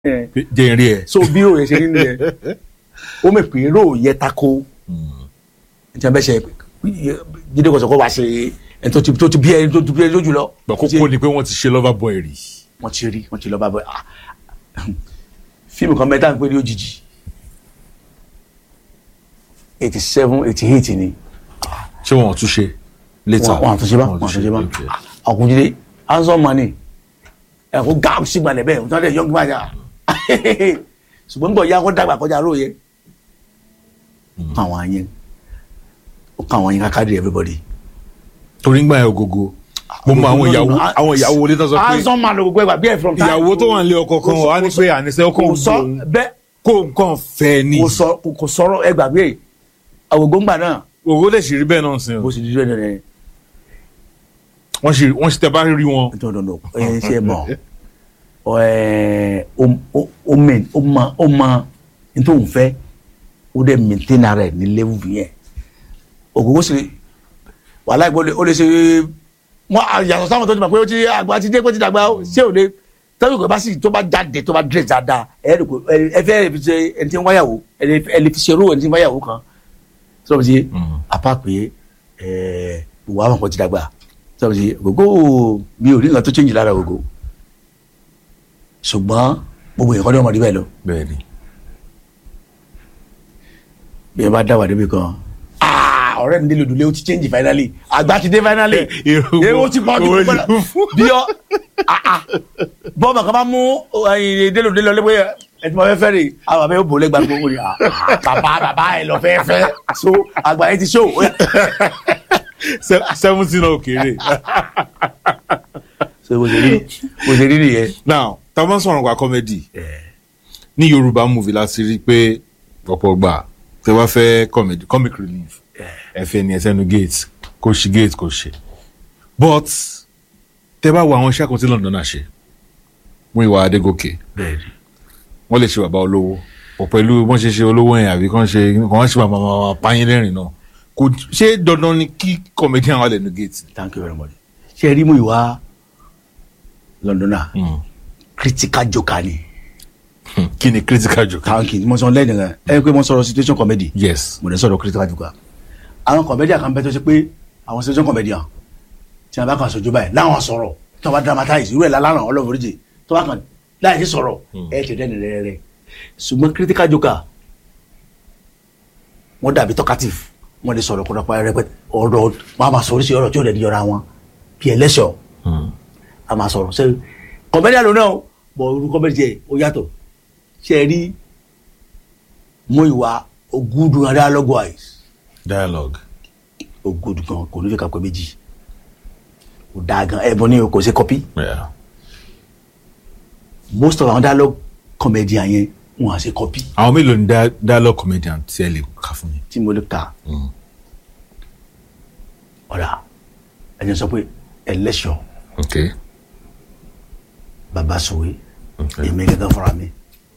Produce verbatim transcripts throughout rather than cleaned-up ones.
jẹ́ rí ẹ̀. so bí o yẹ ṣe rí nìyẹn ó mẹ̀ pé ró yẹ tako ìjọba bẹ́ẹ̀ ṣe Jídé Kòsọ́kọ́ wá ṣe ẹni tó ti tó ti bí ẹni tó ti bí ẹni lójú lọ. kókó ni pé wọ́n ti ṣe lover boy rí. wọ́n ti rí wọ́n ti lover boy fíìmù kan mẹ́ta ń pè ní Òjìji eighty seven eighty eight ni. ṣé wọn ò tún ṣe later. wọn àtúnṣe bá wọn àtúnṣe bá ọkùnrin Jídé handsome money ẹ kó gáàmù sígbàlẹ̀ bẹ́ẹ̀ ọ̀tún ọ̀dẹ̀ yọ̀ǹgì máa yà ṣùgbọ́n nígbà yà kó dàgbà kọjá róye káwọn ayé káwọn ayé kákàdé everybody. torí ń gbà yẹn Ògògó mo mọ àwọn ìyàwó àwọn ìyàwó wọlé tó sọ pé handsome man Ògògó ẹgbà bí ẹ from time. ìyàwó tó wà nílé ọkọ kan wà ní pé àníṣe ọkọ òun kó nǹkan fẹ́ ni. kò sọ̀rọ̀ ẹgbà bí Ògògó ńgbà náà. Ògògó lè ṣì rí bẹ́ẹ̀ náà sí. bó ṣe di rẹ̀ rẹ̀ wọ́n ṣe wọ́n ṣe tẹ bá rí wọn. dọ̀dọ̀dọ̀ ẹ ṣe mọ̀ ẹ ó mẹ ó ma ó ma nítorí òun fẹ́ ó dẹ̀ maintain ara ẹ̀ ní level yẹn Ògògó sì wàhálà ìgbọ́ ó lè ṣe wọ́n yàtọ̀ sáwọn tó ti mọ̀ pé ó ti àgbà ti dé pé ó ti dàgbà ṣé ò lè tọ́jú ìgbà bá sì tó bá jáde tó bá dírẹ̀ dáadáa ẹ ẹ fẹ́ ẹ fi ṣe ẹni tí ń wáyàwó ẹ lè fi ṣe irú ẹni tí ń wáyàwó kan sọ́ọ́ fi ṣe apá pé ẹ wàá mọ̀ pé ó ti dàgbà sọ́ọ́ sí Ògògó mi ò rí nǹkan tó change lára Ògògó ṣùgbọ́n gbogbo ìkọ́ni ọmọdé bẹ́ẹ̀ lọ. bẹ́ẹ̀ni. bí ẹ bá dá wà débi kan ọ̀rẹ́ mi délé òdùlé ó ti change finally àgbà ti dé finally èrò ti pọ̀ jù pọ̀ bí ọ bọ́ọ̀mù kan bá mú délé òdùlé lọ lébóyè ẹ ti mọ fẹ́ fẹ́ rè àwọn àbẹ́ yóò bò lẹ́gbàá gbogbo rè bàbá bàbá ẹ lọ fẹ́ fẹ́ so àgbà yẹn ti show. seventeen náà kéré. so bó ṣe rí bó ṣe rí nìyẹn. now tá a bá ń sọ̀rọ̀ nípa comedy ní Yorùbá movie láti rí pé ọ̀pọ̀ gbà tẹ bá fẹ́ comedy comic relief ẹ fẹ́ ní ẹsẹ̀ nu gate kò ṣe gate kò ṣe but tẹ bá wo àwọn iṣẹ́ kan tí London náà ṣe Múyìwá Adégòkè wọ́n lè ṣe bàbá olówó pọ̀ pẹ̀lú wọ́n ṣe ṣe olówó yẹn àbí kàn ṣe kàn ṣe bàbá pààyàn lẹ́rìn náà kò ṣe dandan ni kí comedian wà lẹ́nu gate. thank you very much. ṣe rí Múyìwá Londoner critical joker ni. kí ni critical joker. thank you mo sọ lẹ́yìn rẹ̀ ẹ pé mo sọ̀rọ̀ situation comedy. yes. mo lè sọ̀rọ̀ critical joker. àwọn comedian kan bẹ tó ṣe pé àwọn situation comedian tí wọn bá kàn sojú báyìí láwọn sọ̀rọ̀ tí wọn bá dramatize irú ẹ̀ lálàrán ọlọ́foríjì tí wọn kàn láì sí sọ̀rọ̀ ẹ̀ ti dẹ́nu rẹ̀ rẹ̀ ṣùgbọ́n critical joker wọ́n dàbí talkative wọ́n lè sọ̀rọ̀ kọ́dọ̀pá rẹpẹtẹ ọ̀rọ̀ wọn a máa sọ oríṣi ọ̀rọ̀ tí ò lè yọra wọn bí ẹlẹ́sọ̀ a máa sọ̀rọ̀ ṣe comedian ló náà bọ̀ orú comedy jẹ́ ó yàtọ̀ ṣe rí Múyìwá ogudu dialogue wise. dialogue. ogudu gan kò ní fi kakọ méjì ó dáa gan ẹ̀bùn ni kò ṣe copy. Yeah. most of our dialogue comedian yẹn wọn à ṣe copy. àwọn mélòó ni dialogue comedian tí ẹ lè kà fún mi. tí mo lè kà ọ̀rà ẹ̀jẹ̀ sọ pé ẹlẹ́ṣọ̀ bàbá sòwe èmi gẹ́gẹ́ fúnra mi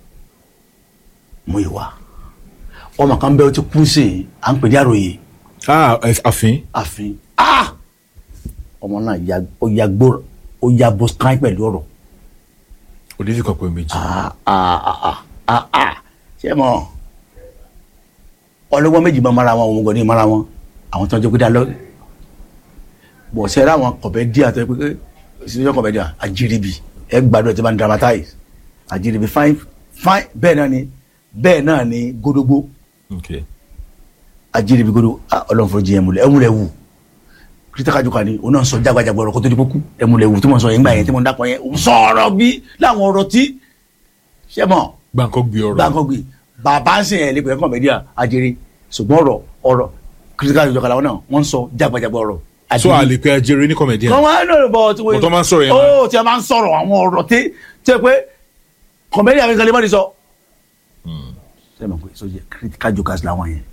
Múyìwá ọmọ kan bẹ́ẹ̀ ó ti kú sí i à ń pè ní àròyé. ah àfin. àfin ah ọmọ náà ya ó ya gbó ó ya bó kán pẹ̀lú ọ̀rọ̀. òdìdí kan pé méjì. ah ah ah ah ah ṣé mo ọlọ́wọ́ méjì máa mara wọn òun gbọ́dọ̀ mara wọn àwọn tó ń jẹ́ pé dá lọ bọ̀ ṣe ra àwọn kọ̀bẹ́ díà tó yẹ pé ṣíṣe kọ̀bẹ́ díà àjíríbi ẹ gbàdúrà tí wọ́n bá ń dramatize àjíríbi fine fine bẹ́ẹ̀ náà ni bẹ́ẹ̀ náà ni gódógbó àjíríbi gódó ọlọ́run jí ẹmu ẹmu rẹ̀ wù critical joker ni òun náà sọ jágbajàgbà ọ̀rọ̀ kó tó di kókú ẹmu rẹ̀ wù tí mo sọ yẹn gbà yẹn tí mo ń dákọ̀ yẹn òun sọ̀rọ̀ bí láwọn ọ̀rọ̀ tí ṣé mọ̀ gbàǹkọ́ gbé ọ̀rọ̀ gbàǹkọ́ gbé bàbá ń sìn ẹ̀ lè pè é kọ̀mẹ́díà àjírí ṣùgbọ́n ọ̀rọ̀ ọ̀rọ̀ critical joker làwọn náà wọ́n ń sọ jágbajàgbà ọ̀rọ̀. so a lè pe ajere ní comedian. kọ́ máa ń lọ bọ̀ tí wọ́n tó máa ń sọ̀rọ̀ yẹn máa ó tí a máa ń sọ̀rọ̀ àwọn ọ̀rọ̀ tí tí ẹ pé comedian mi kan lè má di sọ. ṣé mo pè so jẹ critical jokers làwọn yẹn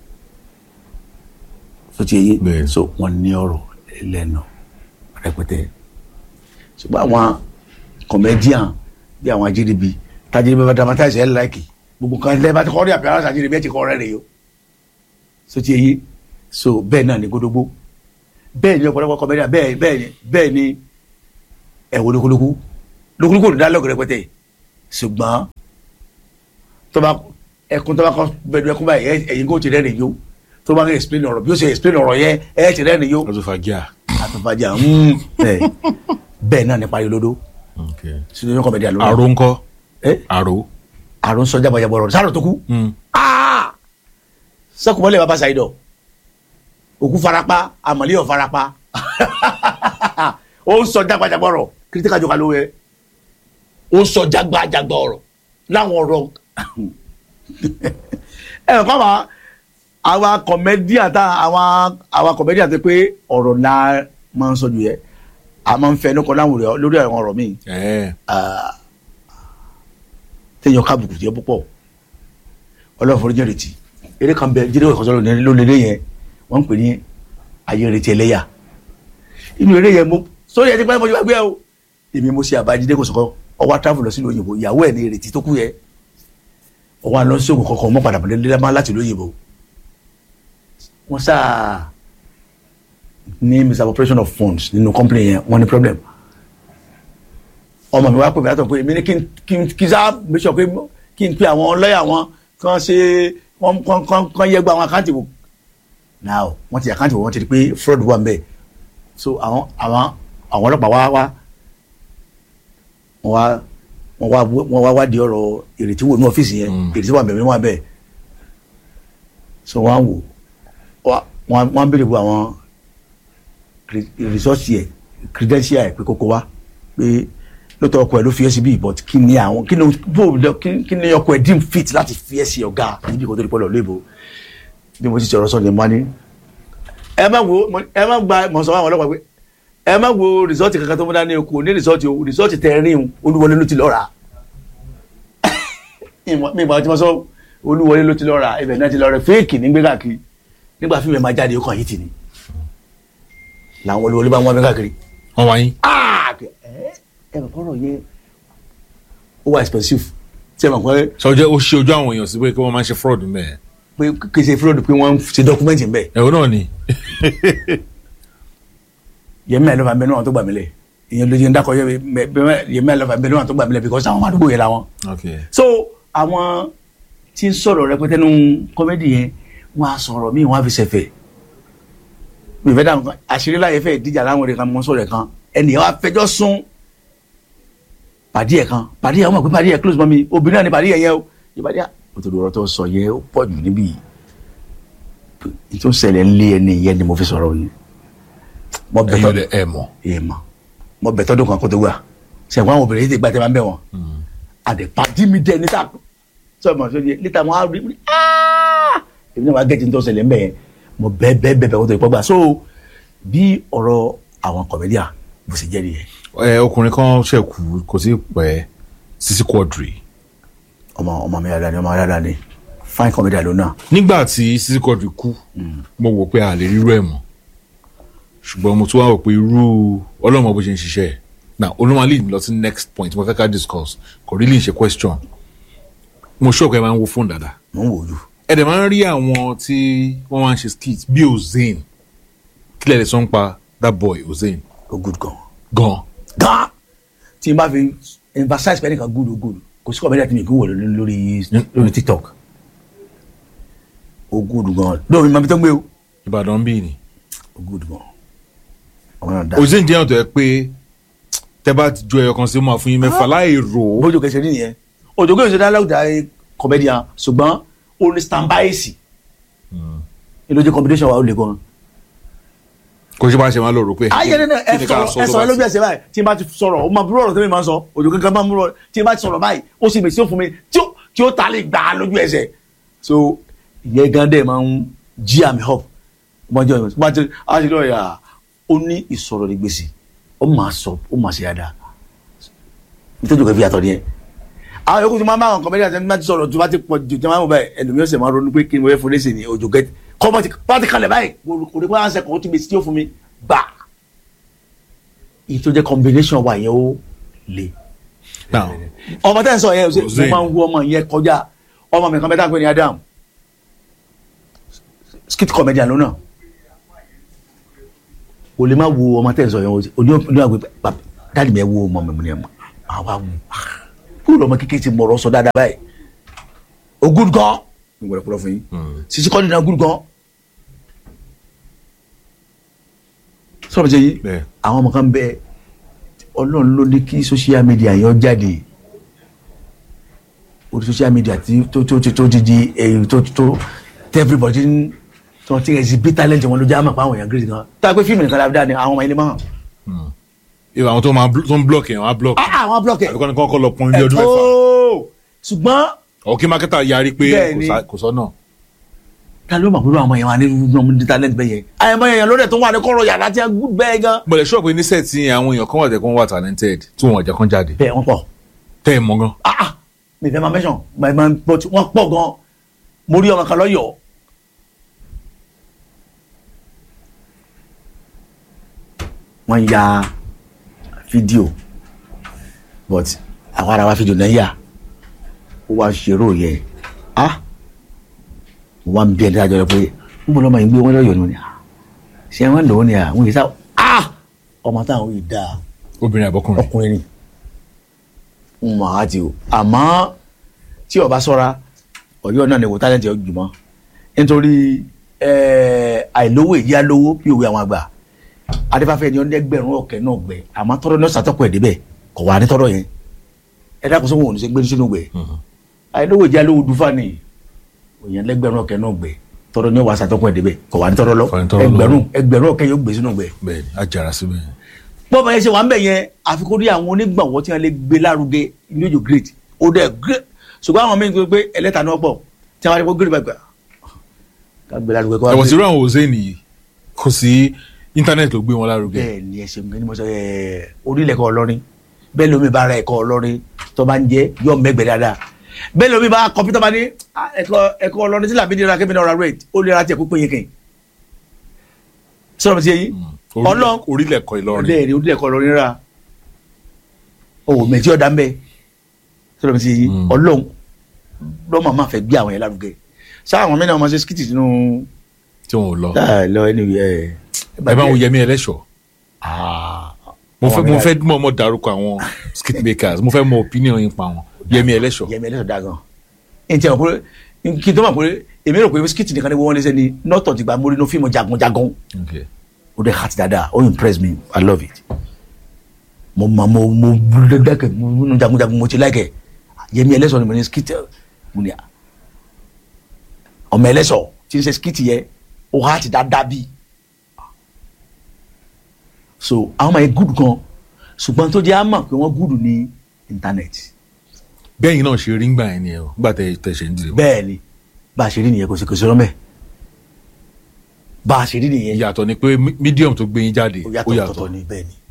so ti yé so wọ́n ní ọ̀rọ̀ lẹ́nu rẹpẹtẹ ṣùgbọ́n àwọn comedian bí àwọn ajiribi tajiribi bá dramatize ẹ̀ láìkì gbogbo kan lẹ́ẹ̀ bá ti kọ́ rí àpẹẹrẹ ajiribi ẹ̀ ti kọ́ rẹ̀ rẹ̀ yó so ti yé so bẹ́ẹ̀ náà ni gódógbó bẹ́ẹ̀ ni ọ̀pọ̀lọpọ̀ kọmẹ́díà bẹ́ẹ̀ bẹ́ẹ̀ ni bẹ́ẹ̀ ni ẹ̀wọ̀n lókúlókú lókúlókú ò ní dialogue rẹpẹtẹ ṣùgbọ́n tó bá ẹkún tó bá kọ́ bẹ́ẹ̀ ẹkún báyìí ẹ̀yin kò ti rẹ́rìn yó tó bá ń explain ọ̀rọ̀ bí ó ṣe explain ọ̀rọ̀ yẹn ẹ̀ ti rẹ́rìn yó. àtúfàjà. àtúfàjà bẹ́ẹ̀ náà ní parí lódó. sínú yóò kọ́ bẹ́ẹ̀ di àlọ́. àrò ńkọ́. àrò. àrò ń sọ jábọ̀jábọ̀ ọ̀rọ̀ sáró tó kú. sẹ́kùmọ́lẹ̀ bàbá Saidọ̀ òkú farapa àmọ̀lẹ́yọ̀ farapa ó ń sọ jágbàjágbà ọ̀rọ̀ kìrìtìkà jọ̀ka ló yẹ ó ń sọ jágbàjágbà ọ̀rọ̀ láwọn ọ̀rọ̀ ẹ ẹ̀ fáwọn àwa kọ̀mẹ́díà tá àwa àwa kọ̀mẹ́díà tó pé ọ̀rọ̀ la máa ń sọ jù yẹ a máa ń fẹ́ ẹnu kọ́ láwọn lórí àwọn ọ̀rọ̀ míì téèyàn kábùkù tiẹ̀ púpọ̀ ọlọ́run forí jẹ́ retí eré kan bẹ jíde ìkọ̀sọ́ lónìí yẹn wọ́n ń pè ní ayé retí ẹlẹ́yà inú eré yẹn mo sórí ẹ ti pẹ́ mọ́jú gbàgbé o èmi mo ṣe àbájídé kò sọ́kọ́ ọwọ́ travel lọ sí lóyìnbó ìyàwó ẹ̀ ní ìrètí tó kú yẹ ọwọ́ àlọ́ sí ògùn kankan mọ́ padà bọ̀ lẹ́lẹ́ máa láti lóyìnbó wọ́n sáà ní misappropriation of funds nínú company yẹn wọ́n ní problem ọmọ mi wá pè mí látọ̀ pé èmi ní kí n kí sá make sure pé kí n pe àwọn lọ́ọ̀yà wọn kàn ṣe kàn yẹ gba àwọn àkáǹtì wò now wọ́n ti àkáǹtì wò wọ́n ti di pé fraud wà ń bẹ̀ so àwọn àwọn àwọn ọlọ́pàá wá wá wọ́n wá wọ́n wá wọ́n wá wádìí ọ̀rọ̀ ìrètí wò ní ọ́fíìsì yẹn ìrètí wà bẹ̀rẹ̀ wọ́n bẹ̀ so wọ́n á wò wọ́n wọ́n béèrè bu àwọn resource yẹ credential yẹ pé kókó wá pé lóòótọ́ ọkọ̀ ẹ̀ ló fi ẹ́ sí bí but kí ni àwọn kí ni bó kí ni ọkọ̀ ẹ̀ deem fit láti fi ẹ́ sí ọ̀gá níbi kò tó di pọ̀ lọ lébo bí mo ti sọ̀rọ̀ sọ̀rọ̀ yẹn mọ́ ni ẹ má wo ẹ má gba mọ̀ sọ àwọn ọlọ́pàá pé ẹ má wo rìsọ́ọ̀tì kankan tó mú dání o kò ní rìsọ́ọ̀tì o rìsọ́ọ̀tì tẹ rí o olúwọlé ló ti lọ rà mi ìmọ̀ tí mo sọ olúwọlé ló ti lọ rà ibẹ̀ náà ti lọ rẹ fẹ́ẹ̀kì ní gbé káàkiri nígbà fíìmù ẹ̀ máa jáde ó kàn yìí tì ní làwọn olúwọlé bá wọn bẹ káàkiri. wọ́n wáyé. ẹ bẹ̀ kọ́rọ̀ yẹn ó wà expensive tí ẹ mọ̀ pé. sọjọ́ ó ṣe ojú àwọn èèyàn sí pé kí wọ́n máa ń ṣe fraud mẹ́ẹ̀. pé kì í ṣe fraud pé wọ́n ń ṣe dọ́kúmẹ́ntì ń bẹ̀. ẹ̀wọ̀n náà ni. yẹmí ẹ lọfà bẹnu àwọn tó gbà mí lẹ ìyẹn lójú ń dákọ yẹmí ẹ lọfà bẹnu àwọn tó gbà mí lẹ because àwọn àdúgbò yẹn la wọn. so àwọn tí ń sọ̀rọ̀ rẹpẹtẹ nínú kọ́mẹ́dì yẹn wọ́n á sọ̀rọ̀ míì wọ́n á fi ṣẹ̀fẹ̀ mi fẹ́ dáhùn kan àṣírí láyé fẹ́ ìdíjà láwọn ọ̀rẹ́ kan mọ́ sọ̀rọ̀ kan ẹnìyẹn wá fẹjọ́ sún pàdé ẹ̀ kan pàdé ẹ̀ wọ́n mọ̀ pé pàdé ẹ̀ close mọ́ mi obìnrin náà ni pàdé ẹ̀ yẹn o ìpàdé à òtòdó ọ̀rọ̀ tó sọ yẹn ó pọ̀ jù níbí tó ń ṣẹlẹ̀ ńlé ẹni yẹn ni mo fi sọ̀rọ̀ yìí mo bẹ tọdún ẹ mọ ẹ mọ mo bẹ tọdún kan kó tó wà sẹ̀kọ́ àwọn obìnrin yìí ti gba tẹ́ máa ń bẹ̀ wọ́n àdèpàdé mi dẹ níta sọ ma sọ yẹ níta wọn á rí èmi náà wàá gẹ́tì ní tó ṣẹlẹ̀ ń bẹ̀ yẹn mo bẹ́ẹ̀ bẹ́ẹ̀ bẹ́ẹ̀ kó tó ìpọ́ gbà so bí ọ̀rọ̀ àwọn kọ̀mẹ́díà bó ṣe jẹ́ nìyẹn. ẹ ọkùnrin kan ṣẹ̀kú kò sí pẹ́ Sisi Quadri. ọmọ ọmọ mi dáadáa ni ọmọ dáadáa ni fine kọ̀mẹ́díà ló náà. nígbà tí Sisi Quadri kú mo wò pé a lè rírú ẹ̀ mọ́ ṣùgbọ́n mo tún wá wò pé irú ọlọ́mọ bó ṣe ń ṣiṣẹ́ ẹ̀ now olóma lead mi lọ sí next point mo fẹ́ ká discuss kò really ṣe question mo ṣọ́ọ̀kù ẹ máa ń wo fóònù dáadáa. mo ń wò ojú. ẹ dẹ̀ máa ń rí àwọn tí wọ́n máa ń ṣe skit bí Ozain kílẹ̀ lè sọ ń pa that boy Ozain. o good gan. gan. gan tí n bá fi emphasize pẹ̀lú nǹkan good o good kò sí kọ̀mẹ́díà tí mi kì í wò lórí lórí TikTok o good gan lórí mi máa fi tó ń gbé o. Ìbàdàn bíi ni. o good gan. Ozain jẹ́ ọ̀tọ̀ ẹ pé tẹ́ bá ti ju ẹyọ kan sí máa fún yín mẹ́fà láì rò ó. bójú kẹsẹ̀ nìyẹn òjò kẹsẹ̀ dáná láwùjá kọ̀mẹ́díà ṣùgbọ́n ó ní standby-èsì ìlójú competition wa ó le gan. kò ṣe bá ṣe máa lò rò pé. ayé nínú ẹ sọ̀rọ̀ ẹ sọ̀rọ̀ lóbi ẹsẹ̀ báyìí tí n bá ti sọ̀rọ̀ ó máa burú ọ̀rọ̀ tó mi máa ń sọ òjò kankan máa ń múrọ̀ tí n bá ti sọ̀rọ̀ báyìí ó sì mèsì ó fún mi tí ó ta lè gbà á lójú ẹsẹ̀ so ìyẹn gan dẹ̀ máa ń jí àmì hop ọmọdé ọmọ tí a ti lọ yà ó ní ìsọ̀rọ̀ ní gbèsè ó máa sọ ó máa ṣe dáadáa nítorí òkè fi yàtọ̀ nìyẹn àwọn yòókù tí máa ń bá àwọn kọ̀mẹ́díà tí wọ́n ti sọ̀rọ̀ tó bá ti pọ̀ jù tí wọ́n máa ń bá ẹlòmíràn ṣe máa ronú pé kí ni mo fẹ́ fún lẹ́sìn ní òjò gẹ́tì kọ́mọ ti bá ti kalẹ̀ báyìí kò ní pé wọ́n á sẹ́kọ̀ọ́ tí gbèsè tí ó fún mi gbà èyí tó jẹ́ combination wa yẹn ó le. ọmọ tẹ́ ń sọ yẹn mo máa ń wú ọmọ yẹn kọjá ọmọ mi kan bẹ́ẹ̀ tá à ń pè ní Adam skit comedian lónà o lè má wo ọmọ tẹ́ ń sọ yẹn o ní àgbẹ̀ dáàdì mi ẹ wo ọmọ mi mo ní ẹ mọ àwa wù kúrò lọ́mọ kékeré ti mọ̀rọ̀ sọ dáadáa báyìí o good gan n gbọ́dọ̀ kúrò fún yín Sisi Quadri náà good gan sọ̀rọ̀ ṣe yìí àwọn ọmọ kan bẹ Ọlọ́run ló ní kí social media yẹn jáde orí social media tí tó tó tó ti di èyí tó tó tẹ everybody tó ti exhibit talent wọn ló jẹ́ àmọ́ pa àwọn èèyàn gírí gan tá a pé fíìmù nìkan lábẹ́ dáa àwọn ọmọ ilé máa ìwà àwọn tó máa tó ń block yẹn wọ́n á block ah àwọn block yẹn àbíkọ́ ni kọ́kọ́ lọ pọ́n ilé ọdún mẹ́fà ṣùgbọ́n ọ̀kí mákẹ́tà yarí pé kò sọ́nà ta ló mọ̀ pé àwọn èèyàn wà ní ní talent bẹ́ẹ̀ yẹn àwọn èèyàn yẹn lóde tó wà ní kọ́rọ̀ yàrá tí wọ́n good bẹ́ẹ̀ gan. bọ̀dẹ̀ ṣọ́ọ̀bù ní sẹ́ẹ̀tì àwọn èèyàn kan wà tẹ̀ kó wà talented tí wọ́n jẹ́ kán jáde. bẹ́ẹ̀ wọ́n pọ̀. tẹ́ ẹ̀ mọ̀ gan. ah ah mi fẹ́ máa mẹ́sàn wọ́n pọ̀ gan mo rí ọmọ kan lọ́yọ̀ọ́ wọ́n ya fídíò but àwọn ará wa fídíò náà yà ó wá ṣèrò yẹ ah wọ́n bí ẹni dájọ́ rẹ pé ń bọ̀ lọ́mọ yìí gbé wọ́n lọ́yọ̀ọ́ ni ṣé wọ́n lò ó ni àwọn yìí sá ah ọmọ táwọn yìí dáa obìnrin àbọ̀kùnrin ọkùnrin ni ń mọ̀ á ti o àmọ́ tí ọba sọ́ra ọ̀yọ́ náà ni wò tálẹ́ǹtì ọ̀jùmọ́ nítorí àìlówó ìyá lówó bí òwe àwọn àgbà adébáfẹ́ ni ọ̀nẹ́gbẹ̀rún ọ̀kẹ́ náà gbẹ àmọ́ tọ́rọ náà sàtọ́kọ̀ ẹ̀ débẹ̀ kọ̀ wá ní tọ́rọ yẹn ẹ dákun sọ́wọ́n ò ní ṣe gbé sínú gbẹ àìlówó ìyá lówó dúfà ni òyìn lẹ́gbẹ̀rún ọ̀kẹ́ náà gbẹ tọ́rọ ní wàá sàtọ́kọ̀ ẹ̀ débẹ̀ kọ̀ wá ní tọ́rọ lọ ẹgbẹ̀rún ẹgbẹ̀rún ọ̀kẹ́ yóò gbé sínú gbẹ. bẹ́ẹ̀ ajara síbẹ̀. bọ́ọ̀bù yẹn ṣe wà ń bẹ̀ yẹn àfikún rí àwọn onígbàwọ́ tí wọ́n lè gbé lárugẹ ní ojú great ó dẹ̀ great ṣùgbọ́n àwọn míì pé ẹlẹ́ta náà pọ̀ tí wọ́n á rí kó great bàgbà ká gbé lárugẹ kó wá. ẹ̀wọ̀n sí irú àwọn òṣèlú nìyí kò sí íńtánẹ́ẹ̀tì ló gbé wọn lárugẹ. bẹ́ẹ̀ ni ẹ ṣe nǹkan ní mo sọ ẹ orílẹ̀ ẹ̀kọ́ ọlọ́rin bẹ́ẹ̀ lómi bá ra ẹ̀kọ́ ọlọ́rin tó bá ń jẹ́ yọ mẹ́gbẹ̀ẹ́ dáadáa bẹ́ẹ̀ lómi bá kọ̀mpútà bá ní ẹ̀kọ́ ọlọ́rin tí làbí nira kébìnrin ọ̀rá rate ó lè ra tiẹ̀ kó péye kẹ́yìn sọ̀rọ̀ mi ti yẹ yín ọlọ́run orílẹ̀ ẹ̀kọ́ Ìlọrin bẹ́ẹ̀ ni orílẹ̀ ẹ̀kọ́ ọlọ́rin rà òwò mẹ́tí ọ̀dà ń bẹ sọ̀rọ̀ mi ti yẹ yín ọlọ́run lọ́mọ máa fẹ́ gbé àwọn yẹn lárugẹ sáà àwọn mẹ́rin ọmọ ṣe skiti sínú. tí wọn ò lọ. lọ ẹni ẹ. ẹ bá wọn Yẹmí Ẹlẹ́ṣọ̀. mo fẹ́ mo fẹ́ mọ̀ mọ̀ dárúkọ àwọn skit makers mo fẹ́ mọ̀ opinion yín pa wọn Yẹmí Ẹlẹ́ṣọ̀. Yẹmí Ẹlẹ́ṣọ̀ dá gan. ẹ n tẹ́ ọ pé kí n tó mọ̀ pé èmi rò pé skit nìkan ni wọ́n lé sẹ́ni nọ́tọ̀ ti gba mórí ní fíìmù jagunjagun. ó dẹ̀ hàtì dáadáa ó impress me I love it. mo mọ mo mo dẹ́kẹ̀ mo jagunjagun mo ti láìkẹ̀ Yẹmí Ẹlẹ́ṣọ̀ ni mo ní skit mo ní ọmọ Ẹlẹ́ṣọ̀ tí ń ṣe skit yẹ ó hàtì dáadáa bíi so àwọn ọmọ yẹn gúdù gan ṣùgbọ́n tó jẹ́ àmọ̀ pé wọ́n gúdù ní íńtánẹ́ẹ̀tì. bẹ́ẹ̀ni náà ṣe rí ngbà yẹn ni ẹ o gbà tẹ tẹ ṣe ń dìde. bẹ́ẹ̀ ni bá a ṣe rí nìyẹn kò sí kò sí rọ́mẹ̀ bá a ṣe rí nìyẹn. ìyàtọ̀ ni pé medium tó gbé yín jáde ó yàtọ̀ tọ̀tọ̀ ni bẹ́ẹ̀ ni.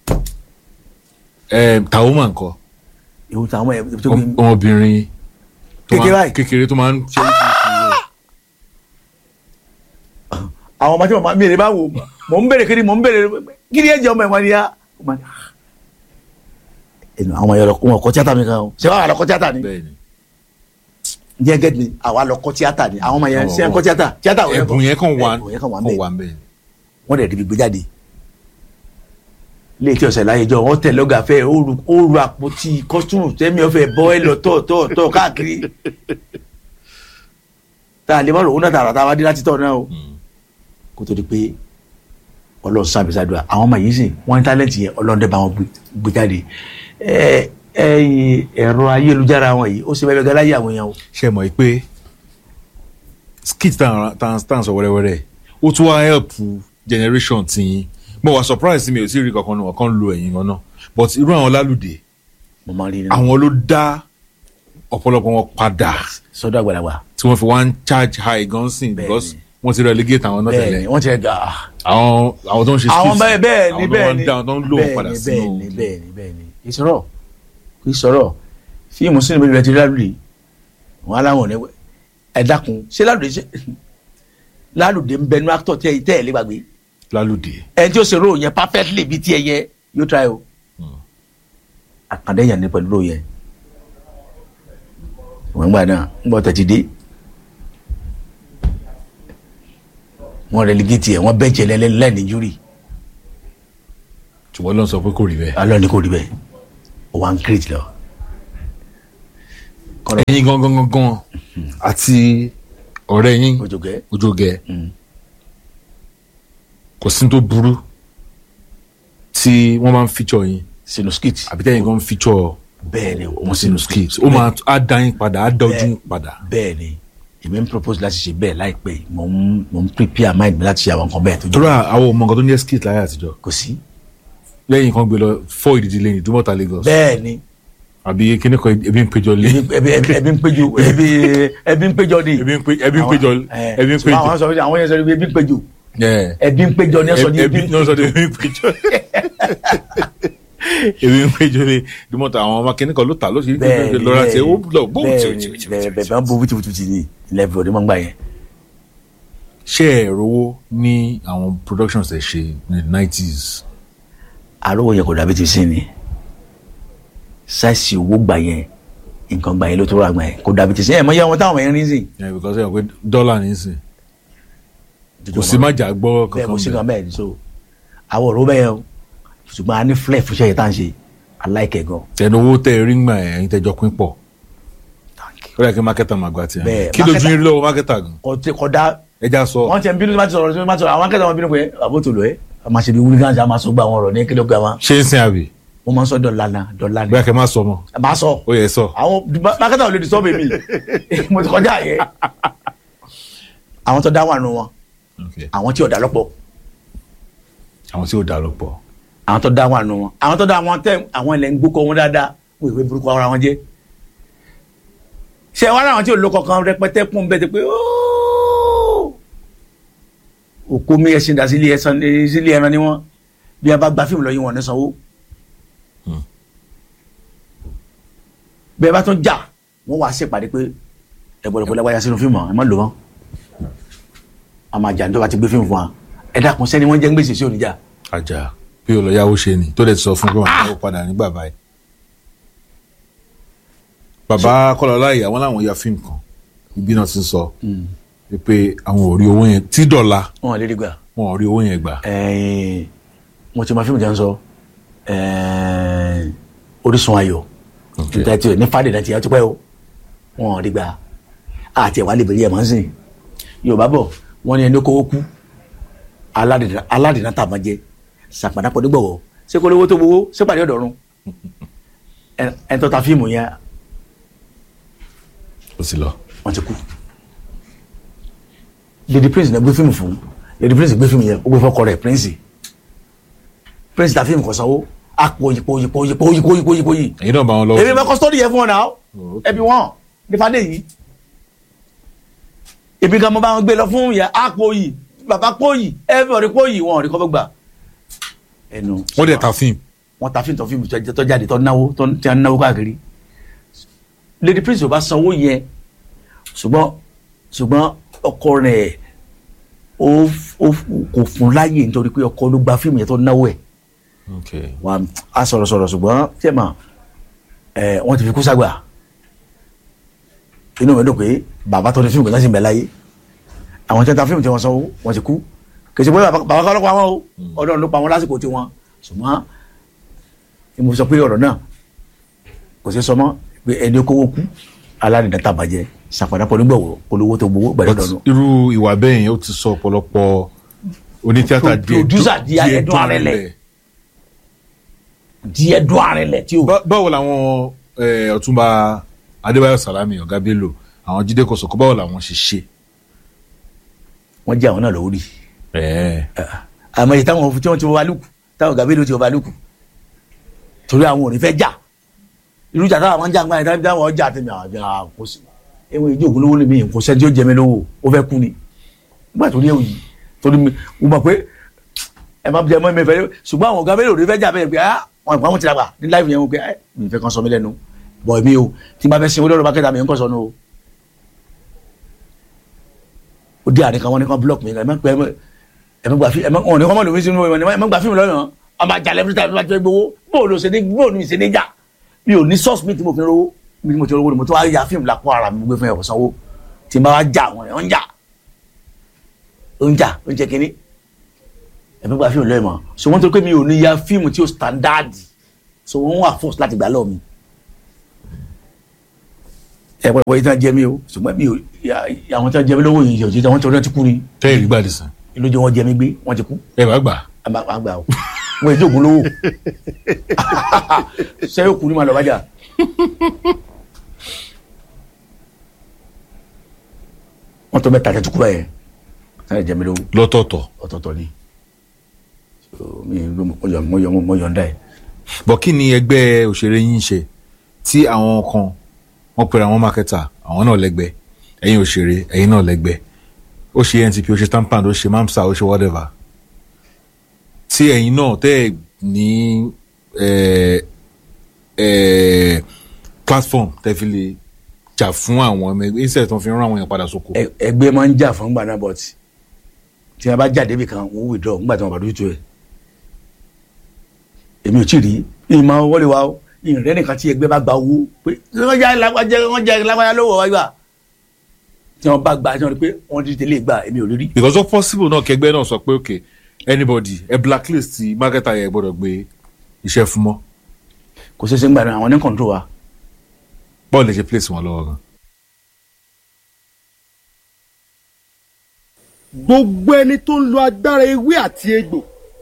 ẹ tàwọn máa ń kọ. ìwọ tàwọn ẹ tó gbé. ọmọbìnrin kékeré tó máa ń ṣe àwọn ọmọ tí wọn mi rè bá wò mò ń bèrè kiri mò ń bèrè kiri ẹ jẹ ọmọ ìwọ ni ya ẹnu àwọn yẹn lọ wọn kọ tíátà mi kan o ṣé wàá lọ kọ tíátà ni jẹ gẹdì ni àwa lọ kọ tíátà ni àwọn ọmọ yẹn ṣe ń kọ tíátà tíátà ò yẹ kọ ẹbùn yẹn kàn wà kàn wà ń bẹ wọn dẹ̀ dìbò gbé jáde lè tí ọ̀sẹ̀ láyé jọ wọ́n tẹ̀ lọ́gà fẹ́ ó ru àpótí kọ́sítúmù tẹ́mi ọ̀fẹ́ bọ́ ẹ lọ tọ̀ tọ̀ tọ̀ káàkiri tá a lè má lò ó náà tààrà tá a wá dé láti tọ̀ náà o kó tó di pé ọlọ́run sábẹ́ sádùá àwọn ọmọ yìí sì wọ́n ní tálẹ́ǹtì yẹn ọlọ́run dẹ́ bá wọn gbé jáde ẹ̀rọ ayélujára wọn yìí ó sì bẹ́ẹ̀ gẹ́gẹ́ láyé àwọn èèyàn o. ṣe mọ̀ pé skit tan sọ wẹ́rẹ́wẹ́rẹ́ ó tún wá help generation tiyín mo wà surprise mi ò sí rí kankan ní ọ̀kan lo ẹ̀yìn gan náà but irú àwọn Lálùdé àwọn ló dá ọ̀pọ̀lọpọ̀ wọn padà sọ́dọ̀ àgbàlagbà tí wọ́n fi wá ń charge high gan sin because wọ́n ti relegate àwọn náà tẹ́lẹ̀ wọ́n ti rẹ̀ gà àwọn àwọn tó ń ṣe skit àwọn bẹ́ẹ̀ bẹ́ẹ̀ ni bẹ́ẹ̀ ni àwọn tó ń lò wọ́n padà sínú bẹ́ẹ̀ ni bẹ́ẹ̀ ni bẹ́ẹ̀ ni ìṣòro ìṣòro fíìmù sínú ìbílẹ̀ ti Lálùdé wọn aláwọ̀ ní ẹ dákun ṣé Lálùdé ṣe Lálùdé ń bẹnu actor tẹ́ tẹ́ ẹ̀ lé gbàgbé Lálùdé ẹ tí ó ṣe role yẹn perfectly bíi tiẹ̀ yẹ yóò try o àkàndé yẹn ní pẹ̀lú role yẹn wọ́n gbà náà ń bọ̀ tẹ̀tí dé wọ́n relegate ẹ̀ wọ́n bẹ́ẹ̀ jẹ́ lẹ́ni júrì. ṣùgbọ́n ló ń sọ pé kò rí bẹ́ẹ̀. alọ́ ni kò rí bẹ́ẹ̀ o wa ń create lọ ẹ̀yin gangan gangan àti ọ̀rẹ́ yín Òjògẹ́ Òjògẹ́ kò sí tó burú tí wọ́n máa ń feature yín sínú skit àbí tẹ́yìn gan feature bẹ́ẹ̀ ni wọn sínú skit ó máa á dá yín padà á dá ojú yín padà. bẹ́ẹ̀ ni èmi ń propose láti ṣe bẹ́ẹ̀ láìpẹ́ yìí mo ń mo ń prepare mind mi láti ṣe àwọn nǹkan bẹ́ẹ̀ tó jẹ́. torí àwọn ọmọ nǹkan tó ń jẹ́ skit láyé àtijọ́ kò sí. lẹ́yìn kan gbé lọ fọ́ ìdíje lẹ́yìn Ìdúmọ̀tà Lagos. bẹ́ẹ̀ ni. àbí kíní kan ebi ń péjọ lé. ebi ebi ebi ń péjọ ebi ebi ń péjọ ni. ebi ń péjọ ebi ń péjọ ebi ń péjọ. àwọn sọ àwọn yẹn sọ ebi ń péjọ. ẹbí ń péjọ ní ẹsọ ní ebi ní ọsọ ní ebi ń péjọ ebi ń péjọ ní Ìdúmọ̀tà àwọn ọmọ kíní kan ló ta ló ṣe é lọ́ra tí ó lọ bó tí ó tí ó tí ó. bẹ́ẹ̀ bẹ́ẹ̀ bẹ́ẹ̀ bó tí ó tí ní ilẹ̀ ìbò ní mọ̀ ń gbà yẹn. ṣé ẹ rówó ní àwọn productions ẹ ṣe ní nineties. àròwọ yẹn kò dàbí ti sí ni sáìsì owó gbà yẹn nǹkan gbà yẹn ló tó rà gbà yẹn kò dàbí ti sí ẹ mọ iye àwọn táwọn yẹn rí sí. yeah because ẹ pé dọ́là ní sìn kò sí má jà gbọ́ kankan bẹ́ẹ̀ kò sí kan bẹ́ẹ̀ so àwọn ọ̀rọ̀ bẹ́ẹ̀ o ṣùgbọ́n a ní flẹ̀ fúnṣẹ́ yẹn tá à ń ṣe aláìkẹ́ gan. tẹnu owó tẹ rí gbà yẹn ẹ̀yin tẹjọ pín pọ̀ ó yẹ kí mákẹ́tà máa gbà tiẹ̀ bẹ́ẹ̀ kí lójú yín lọ́wọ́ mákẹ́tà gan. kódà ẹja sọ. wọ́n ti ń bínú bá ti sọ̀rọ̀ bá ti sọ̀rọ̀ àwọn mákẹ́tà wọn bínú pé àbótò lọ ẹ́ a máa ṣe bí wúlí gánjà máa sọ gba àwọn ọ̀rọ̀ ní kílógà wọn. ṣé ń sin àbí. mo máa ń sọ dọ́là náà dọ́là ni. bóyá kẹ́ máa sọ mọ́. máa sọ. ó yẹ sọ. àwọn mákẹ́tà ò lè disturb mi mo ti kọjá yẹn. àwọn tó dá wà nù wọn àwọn tí ò dá lọ́pọ̀. àwọn tí ò dá lọ́pọ̀. àwọn tó dá wà nù wọn àwọn tó dá wọn tẹ àwọn ilẹ̀ ń gbókọ wọn dáadáa wọ́n ìwé burúkú ara wọn jẹ́. ṣé wàá láwọn tí ò lókọ̀ kan rẹpẹtẹ kún bẹ́ẹ̀ ti pé òkú mi ẹṣin dà sílé ẹran ni wọn bí a bá gba fíìmù lọ yín wọn ní sanwó bí a bá tún jà wọn wá ṣèpàdé pé ẹ gbọ́dọ̀ pé lágbájá sínú fíìmù ẹ má lò wọn a máa jà níjọba ti gbé fíìmù fún wa ẹ dákun sẹ́ni wọ́n jẹ́ ń gbèsè sí oníjà. ajá bí olùyàwó ṣe ni tó lè sọ fún pé wọn á padà nígbà báyìí. bàbá Kọ́lá ìyá wọn làwọn ya fíìmù kan ibi náà ti ń sọ pé àwọn ò rí owó yẹn tí dọ̀la wọn ò lè rí gbà wọn ò rí owó yẹn gbà. mo ti ma fíìmù jẹ́ ń sọ Orísun Ayọ̀ níta tí o ní fàdé náà ti yá tó pẹ́ o wọn ò rí gbà àti ẹ̀wà lè bẹ̀rẹ̀ ẹ̀ máa ń sìn Yorùbá bọ̀ wọ́n ní ẹni kówó kú aládìná tàbá jẹ sàpàdàpọ̀ nígbọ̀wọ́ ṣé kó lówó tó gbowó ṣé pàdé ọ̀dọ̀run ẹ̀ tó ta fíìmù yẹn ó sì lọ wọ́n ti kú. Lady Prince náà gbé fíìmù fún Lady Prince gbé fíìmù yẹn ó gbé fọkọ rẹ̀ Prince Prince ta fíìmù kò sanwó àpò yìpò yìpò yìpò yìpò yìpò yìpò yìí. èyí náà bá wọn lọ. èmi bẹ kọ́sítọ́dì yẹn fún wọn náà ẹbí wọn nífàdé yìí èmi kan mo bá wọn gbé lọ fún yẹn àpò yìí bàbá pò yìí everybody pò yìí wọn ò rí kọ́ fẹ́ gbà. ẹnu wọ́n dẹ̀ ta fíìmù. wọ́n ta fíìmù tó fíìmù tó jáde tó náwó tó ti náwó káàkiri Lady Prince ò bá sanwó yẹn ṣùgbọ́n ṣùgbọ́n ọkọ rẹ̀ ó kò fún láyè nítorí pé ọkọ ló gba fíìmù yẹn tó náwó ẹ̀ wà á sọ̀rọ̀ sọ̀rọ̀ ṣùgbọ́n fíìmù ẹ̀ wọ́n ti fi kú ságbà inú mi dùn pé bàbá tó ní fíìmù kan láti ń bẹ láyé àwọn tí wọ́n ta fíìmù tí wọ́n sanwó wọ́n ti kú kì í ṣe pé bàbá kan ló pa wọn o ọ̀dọ́ ló pa wọn lásìkò tí wọn ṣùgbọ́n mo sọ pé ọ̀rọ̀ náà kò sí sọmọ́ pé ẹni kówó kú aládìní tàbàjẹ́ sàpàdàpọ̀ nígbàwọ̀ olówó tó gbowó gbẹ̀dọ̀ dọ̀nù. irú ìwà bẹ́ẹ̀ yẹn ó ti sọ ọ̀pọ̀lọpọ̀ onítíátà díẹ̀ dún arẹlẹ̀ díẹ̀ dún arẹlẹ̀ tí o. báwo làwọn Ọ̀túnba Adébáyọ̀ Sàlámì Ọ̀gá Bello àwọn Jídé Kòsọ́kọ́ báwo làwọn ṣe ṣe. wọ́n jẹ́ àwọn náà lówó rí. àmọ́ ìyí táwọn tí wọ́n ti wọ́n wá lùkù táwọn Ọ̀gá Bello ti wọ́n wá lùkù torí àwọn ò ní fẹ́ jà irú ìjà táwọn máa ń jà ńgbà yẹn táwọn ọjà tẹ̀mí àwọn àbí àwọn kò sí ewu ìjọ ògùn lówó lè mí kò sẹ́ni tí ó jẹ mí lówó ó fẹ́ kú ni nígbà tó ní ewu yìí torí mi mo mọ̀ pé ẹ má jẹ mọ́ mi fẹ́ ṣùgbọ́n àwọn Ọ̀gá Bello ò ní fẹ́ jà bẹ́ẹ̀ pé ah wọn ìpamọ́ ti dàgbà ní láìpẹ́ yẹn wọn pé ẹ mi fẹ́ kàn sọ mí lẹ́nu bọ̀ mi o tí n bá fẹ́ sin olóró bá kẹta mi ń kọ́ sọnù o ó dé àárín kan wọn ní kan block mi ẹ má pẹ́ ẹ má gbà fí ẹ má wọn ní kọ́ mọ́ lómi sínú ẹ má gbà fíìmù lọ́yàn ọmọ àjà lẹ́fún tàbí bá ti fẹ́ gbowó bóòlù ṣe ní bóòlù mi ṣe ní jà mi ò ní source mi tí mo fi rówó mi mo ti rówó ni mo tó wá ya fíìmù lápò ara mi gbé fún ẹ̀kọ́ sanwó tí n bá wá jà wọn ẹ̀ ń jà ń jà ń jẹ́ kínní ẹ má gbà fíìmù lọ́yàn mọ́ so wọ́n tó pé mi ò ní ya fíìmù tí ó standard so wọ́n wà force láti gbà lọ́ọ̀ mi ẹ pọ̀lọpọ̀ yìí tí wọ́n jẹ mí o ṣùgbọ́n mi ò àwọn tí wọ́n jẹ mí lówó yìí òjijì àwọn tí wọ́n ti kú ni. tẹ́lẹ̀ rí gbàdí sàn. ìlú jẹ́ wọ́n jẹ mí gbé wọ́n ti kú. ẹ bá gbà. a máa gbà o wọ́n èdè ògùn lówó ṣé yóò kú ní màlúù bájà. wọ́n tó mẹ́ta tẹ́tù kú báyẹn tí wọ́n jẹ mí lówó. lọ́tọ̀ọ̀tọ̀. ọ̀tọ̀ọ̀tọ̀ ni mi mo yọ mo yọ ǹda ẹ̀. bọ̀ kí ni ẹgbẹ́ òṣèré yín ṣe tí àwọn kan wọ́n pèrè àwọn mákẹ́tà àwọn náà lẹ́gbẹ́ ẹ̀yin òṣèré ẹ̀yin náà lẹ́gbẹ́ ó ṣe N T P ó ṣe Stampand ó ṣe mamsa ó ṣe whatever tí ẹ̀yin náà tẹ́ ẹ̀ ní platform tẹ́ fi lè jà fún àwọn ọmọ ẹgbẹ́ ìṣẹ̀ tó fi rán àwọn èèyàn padà sóko. ẹgbẹ́ máa ń jà fún gbàdá but tí wọ́n bá jáde bí kan wọ́n withdraw nígbà tí wọ́n bá dójú tó ẹ̀ èmi ò tí ì rí ìmọ̀ wọlé wa ó ìrìn nìkan tí ẹgbẹ́ bá gba owó pé wọ́n jẹ́ lágbájá wọ́n jẹ́ lágbájá lówó wáyé tí wọ́n bá gba tí wọ́n rí pé wọ́n ti tẹ̀lé gbà èmi ò rí rí. because of possible náà kẹgbẹ́ náà sọ pé okay anybody ẹ blacklist ti marketer yẹn gbọ́dọ̀ gbé iṣẹ́ fún mọ́. kò ṣeé ṣe ń gbà náà àwọn ní control wa. bọ́ọ̀lù lè ṣe place wọn lọ́wọ́ gan. gbogbo ẹni tó ń lo agbára ewé àti egbò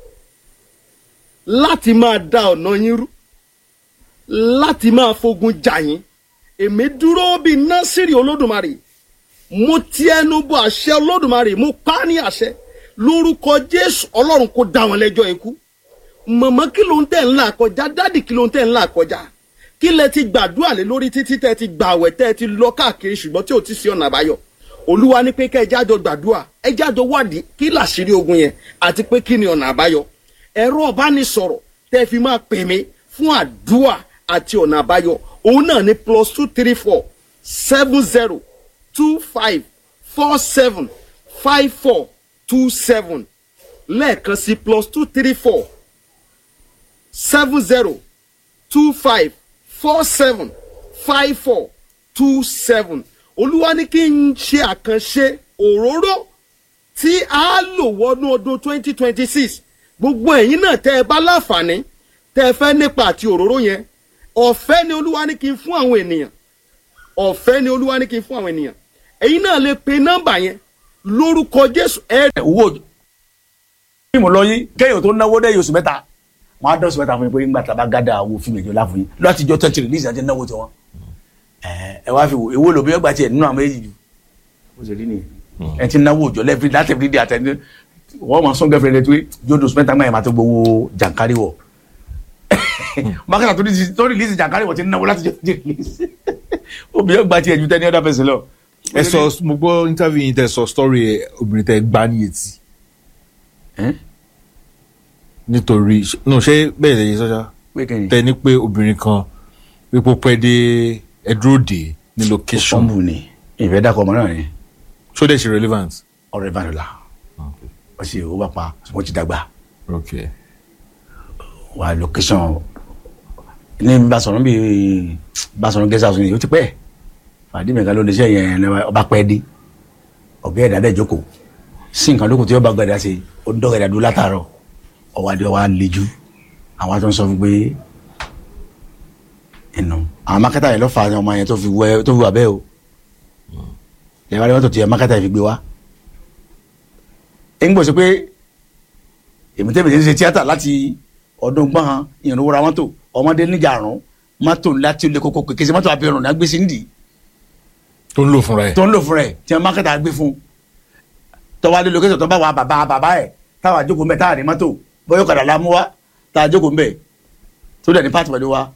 láti máa da ọ̀nà yín rú láti máa fogun jà yín èmi dúró bíi násìrì olódùmarè mo ti ẹnu bọ àṣẹ olódùmarè mo pa á ní àṣẹ lórúkọ jésù ọlọ́run kó dá wọn lẹ́jọ́ ikú mọ̀mọ́ kí ló ń tẹ̀ ńlá kọjá dádì kí ló ń tẹ̀ ńlá kọjá kí lẹ ti gbàdúrà lé lórí títí tẹ́ ti gbàwẹ̀ tẹ́ ti lọ káàkiri ṣùgbọ́n tí ò ti sí ọ̀nà àbáyọ olúwa ní pé kẹ́ ẹ jájọ gbàdúrà ẹ jájọ wádìí kí làṣírí ogun yẹn àti pé kí ni ọ̀nà àbáyọ ẹ̀rọ ọ̀bánisọ̀rọ̀ tẹ́ fi máa pè mí fún àdúrà àti ọ̀nà àbáyọ òun náà ní plus two three four seven zero two five four seven five four two seven lẹ́ẹ̀kan sí plus two three four seven zero two five four seven five four two seven olúwa ní kí n ṣe àkànṣe òróró tí a lò wọnú ọdún twenty twenty six gbogbo ẹ̀yin náà tẹ́ ẹ bá láǹfààní tẹ́ ẹ fẹ́ nípa àti òróró yẹn ọ̀fẹ́ ni olúwa ní kí n fún àwọn ènìyàn ọ̀fẹ́ ni olúwa ní kí n fún àwọn ènìyàn ẹ̀yin náà lè pe nọ́mbà yẹn lórúkọ jésù ẹ. owó fíìmù lọ yín kéèyàn tó náwó dẹ́yìn oṣù mẹ́ta wọn á dán oṣù mẹ́ta fún yín pé nígbà tá a bá gádà owó fíìmù ìjọ láfún yín láti jọ tẹ́tì rìlíìsì àti náwó tiwọn ẹ wá fi wò èwo lòbí ọgbà tiẹ̀ nínú àwọn èyí jù ó sì rí ni ẹ ti náwó òjò lẹ́fìrí láti ẹ̀fìrí dé àtẹ̀ní wọ́n máa sún gẹ́fẹ̀rẹ́ tó jódò oṣù mẹ́ta gbáyìí máa tó gbowó jàǹkárí wọ̀ mákàtà tó rìlíìsì jàǹkárí wọ̀ ti náwó láti jọ tẹ́tì rìlíìsì òbí ọgbà tiẹ̀ ju tẹ́ni ọ̀dà fẹsẹ̀ lọ. ẹ sọ mo gbọ́ interview yìí tẹ sọ story obìnrin tẹ gbá ní etí nítorí no ṣé bẹ́ẹ̀ lè yẹ sọ́jà tẹ ní pé obìnrin kan wípé pẹ́ dé ẹdúródè ní location. ọ̀pọ̀ ni ìfẹ́ dàkọ̀ ọmọ náà ni. so dey ṣe relevant. ọ̀rẹ́ bá dọ̀la wọ́n sì ó bá pa wọ́n ti dàgbà. okay. wà location ní Basọ̀run bíi Basọ̀run guest house ni ó ti pẹ́ fàdí mi kan ló ní iṣẹ́ yẹn ọba pẹ́ dé ọ̀gá ẹ̀dá dẹ̀ jókòó sí nǹkan lókun tí ó bá gbàdá sí ó dọ́gà ẹ̀dá dúró látàárọ̀ ọwọ́ adé wa lejú àwọn tó ń sọ fún pé ẹnu àwọn mákẹ́tà yẹn ló fa ọmọ yẹn tó fi wẹ tó fi wà bẹ́ẹ̀ o ìyàwó adé wọn tó ti yẹ mákẹ́tà yẹn fi gbé wa ẹ̀ ń gbọ́ sí pé èmi tẹ́lẹ̀ ń ṣe tíátà láti ọdún gbọ́n ìrànwọ́ ra mọ́tò ọmọdé níjà àrùn mọ́tò láti olè kókó kékeré mọ́tò abirùn náà gbé sí nídìí tó ń lò fúnra ẹ̀ tó ń lò fúnra ẹ̀ tí wọ́n mákẹ́tà gbé fún tọ́wádé lókèsè tó bá wà bàbá bàbá ẹ̀ táwa jókòó mbẹ táwa ní mọ́tò bóyá ọ̀kadà la mú wa táwa jókòó mbẹ tó dẹ̀ ní pàtó pẹ̀lú wa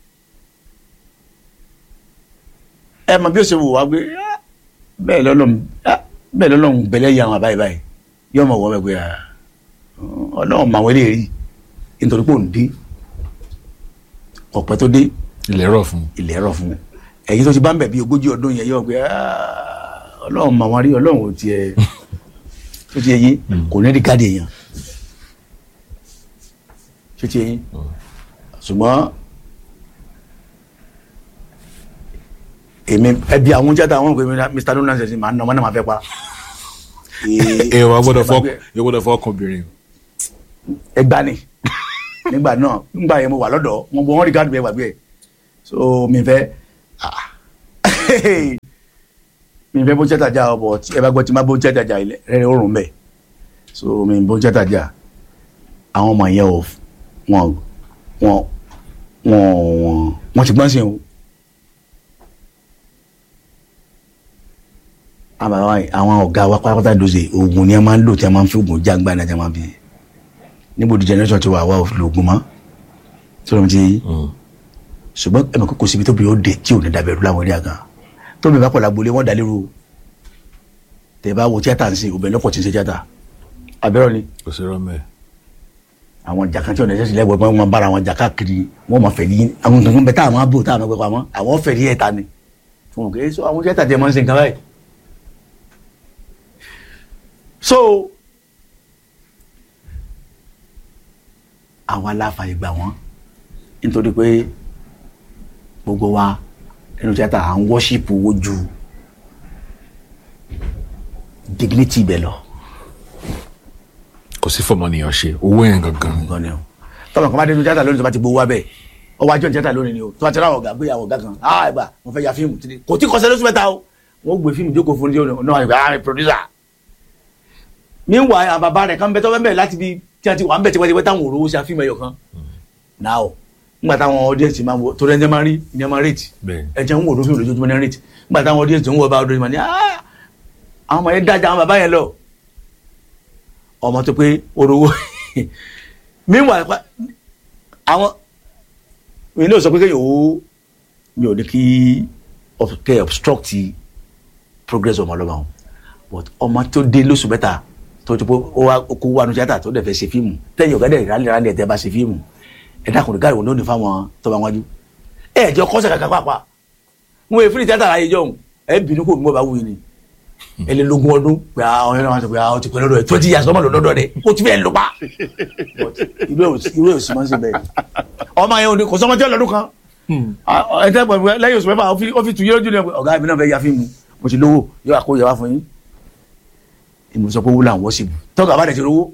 ẹ mọ bí ó ṣe wò wá gbé bẹ́ẹ̀ lọ́lọ́run bẹ́ẹ̀ lọ́lọ́run bẹ̀lẹ́ yà wọn àbáyé báyìí yóò mọ̀ wọ́n gbé ọlọ́run màwọn eléyìí nítorí pé òun dé ọ̀pẹ tó dé ilẹ̀ rọ̀ fún ilẹ̀ rọ̀ fún ẹ̀yin tó ti bá ń bẹ̀ bí ogójì ọdún yẹn yóò gbé ọlọ́run màwọn rí ọlọ́run ò tiẹ̀ tó ti yẹyin kò ní rí káàdì èèyàn tó ti yẹyin ṣùgbọ́n èmi ẹbí àwọn jẹ́ta àwọn òkè mr donald ṣe máa ń nà wọ́n náà máa fẹ́ pa. ẹ wà gbọ́dọ̀ fọ ẹ gbọ́dọ̀ fọ ọkùnrin. ẹ gbá ni nígbà náà nígbà yẹn mo wà lọ́dọ̀ wọn bọ wọn rí káàdì bẹ́ẹ̀ wà bẹ́ẹ̀ so mi fẹ́ mi fẹ́ bó tíátà jà ọ̀bọ̀ tí ẹ bá gbọ́ tí má bó tíátà jà ilẹ̀ rẹ̀ ó rùn bẹ́ẹ̀ so mi bó tíátà jà àwọn ọmọ yẹn ò wọn wọn wọn wọn ti gbọ́n sí o àwọn ọ̀gá wa pátápátá dòze oògùn ni a máa ń lò tí a máa ń fi oògùn jágbá ní a máa ń fi níbo di generation ti wà wá òfin oògùn mọ́ sọ̀rọ̀ mi ti ṣùgbọ́n ẹ̀mí kókó síbi tóbi ó dé tí ò ní dàbẹ̀rù láwọn eré àgàn tóbi bá pọ̀ lágbolé wọ́n dalérò tẹ̀ bá wo tíátà ń sìn obìnrin lọ́pọ̀ tí ń ṣe tíátà abẹ́rọ̀ ni. kò sí rọ́mẹ́. àwọn jàkà tí ò ní ẹsẹ̀ sílẹ̀ wọ́n máa bára àwọn jàkà kiri wọ́n máa fẹ̀ ní àwọn nǹkan bẹ́ẹ̀ táwọn máa bò táwọn máa gbẹ pamọ́ àwọn fẹ̀ ní ẹ̀ta ni fún òkè so àwọn tíátà tẹ̀ máa ń ṣe nǹkan báyìí. so àwa láfààyè gbà wọ́n nítorí pé gbogbo wa nínú tíátà à ń wọ́ṣípù owó ju dignity bẹ́ẹ̀ lọ. kò sí fọmọnìyàn ṣe owó yẹn gangan. gangan ni o tọ́lọ̀ kan bá dé nínú tíátà lónìí tó bá ti gbowó wa bẹ́ẹ̀ ọwọ́ ajọ́ ní tíátà lónìí ni o tó bá ti ráwọ̀ ọ̀gá gbé àwọn ọ̀gá kan ah ẹ̀gbà mo fẹ́ ya fíìmù kò tí kọsẹ̀ lóṣù mẹ́ta o wọ́n gbé fíìmù jókòó fún ní ọ̀nà àgbà ah producer. meanwhile àwọn bàbá rẹ̀ kan bẹ tọ́ bẹ́ẹ̀ láti bí tí a ti wà ń bẹ̀ tipẹ́tipẹ́ táwọn òróró ṣe àfihàn ẹ̀yọ̀ kan now nígbà táwọn audience máa ń wọ torí ẹni máa ń rí ní ẹ máa ń rate ẹ̀jẹ̀ ń wò lófin olójoojúmọ́ ní rate nígbà táwọn audience tó ń wọ bá ọdún ìmọ̀ ní àwọn ọmọ yẹn dájà àwọn bàbá yẹn lọ ọmọ tó pé orowó meanwhile àwọn mi ní o sọ pé kéèyàn ó mi ò ní kí kẹ́ obstruct progress ọmọ ọlọ́mọ but ọmọ tó dé lóṣù mẹ́ta tó ti pé ó wá kó wá nu tíátà tó dẹ̀ fẹ́ ṣe fíìmù tẹ́yìn ọ̀gá dẹ̀ rálẹ̀ rálẹ̀ tẹ́ bá ṣe fíìmù ẹ̀dá kùnrin gáàrí wọn ló ní fáwọn tó bá wájú ẹ̀ jọ kọ́sẹ̀ kankan pàápàá wọn èèfin tíátà láyé jọ̀hún ẹ̀ bínú kò mú ọba wúyi ni ẹlẹ́lógún ọdún pé àwọn ẹ̀rọ wọn sọ pé àwọn ti pẹ́ lọ́dọ̀ ẹ̀ twenty years ọmọ lọ́dọ̀ rẹ̀ ó ti fẹ́ lọ pa irú ẹ̀ òsì máa ń ṣe bẹ́ẹ̀ ọmọ yẹn ò ní kò sọmọ tí ó lọ́dún kan ẹ̀ńtẹ́ pẹ̀lú lẹ́yìn oṣù mẹ́fà ó fi tu yé lójú ni ọ̀gá mi náà fẹ́ ya fíìmù mo ti lówó yóò àkó yẹ wá fún yín ìmọ̀ sọ pé owó làwọn sì bù tọ́gà bá dẹ̀ ti rówó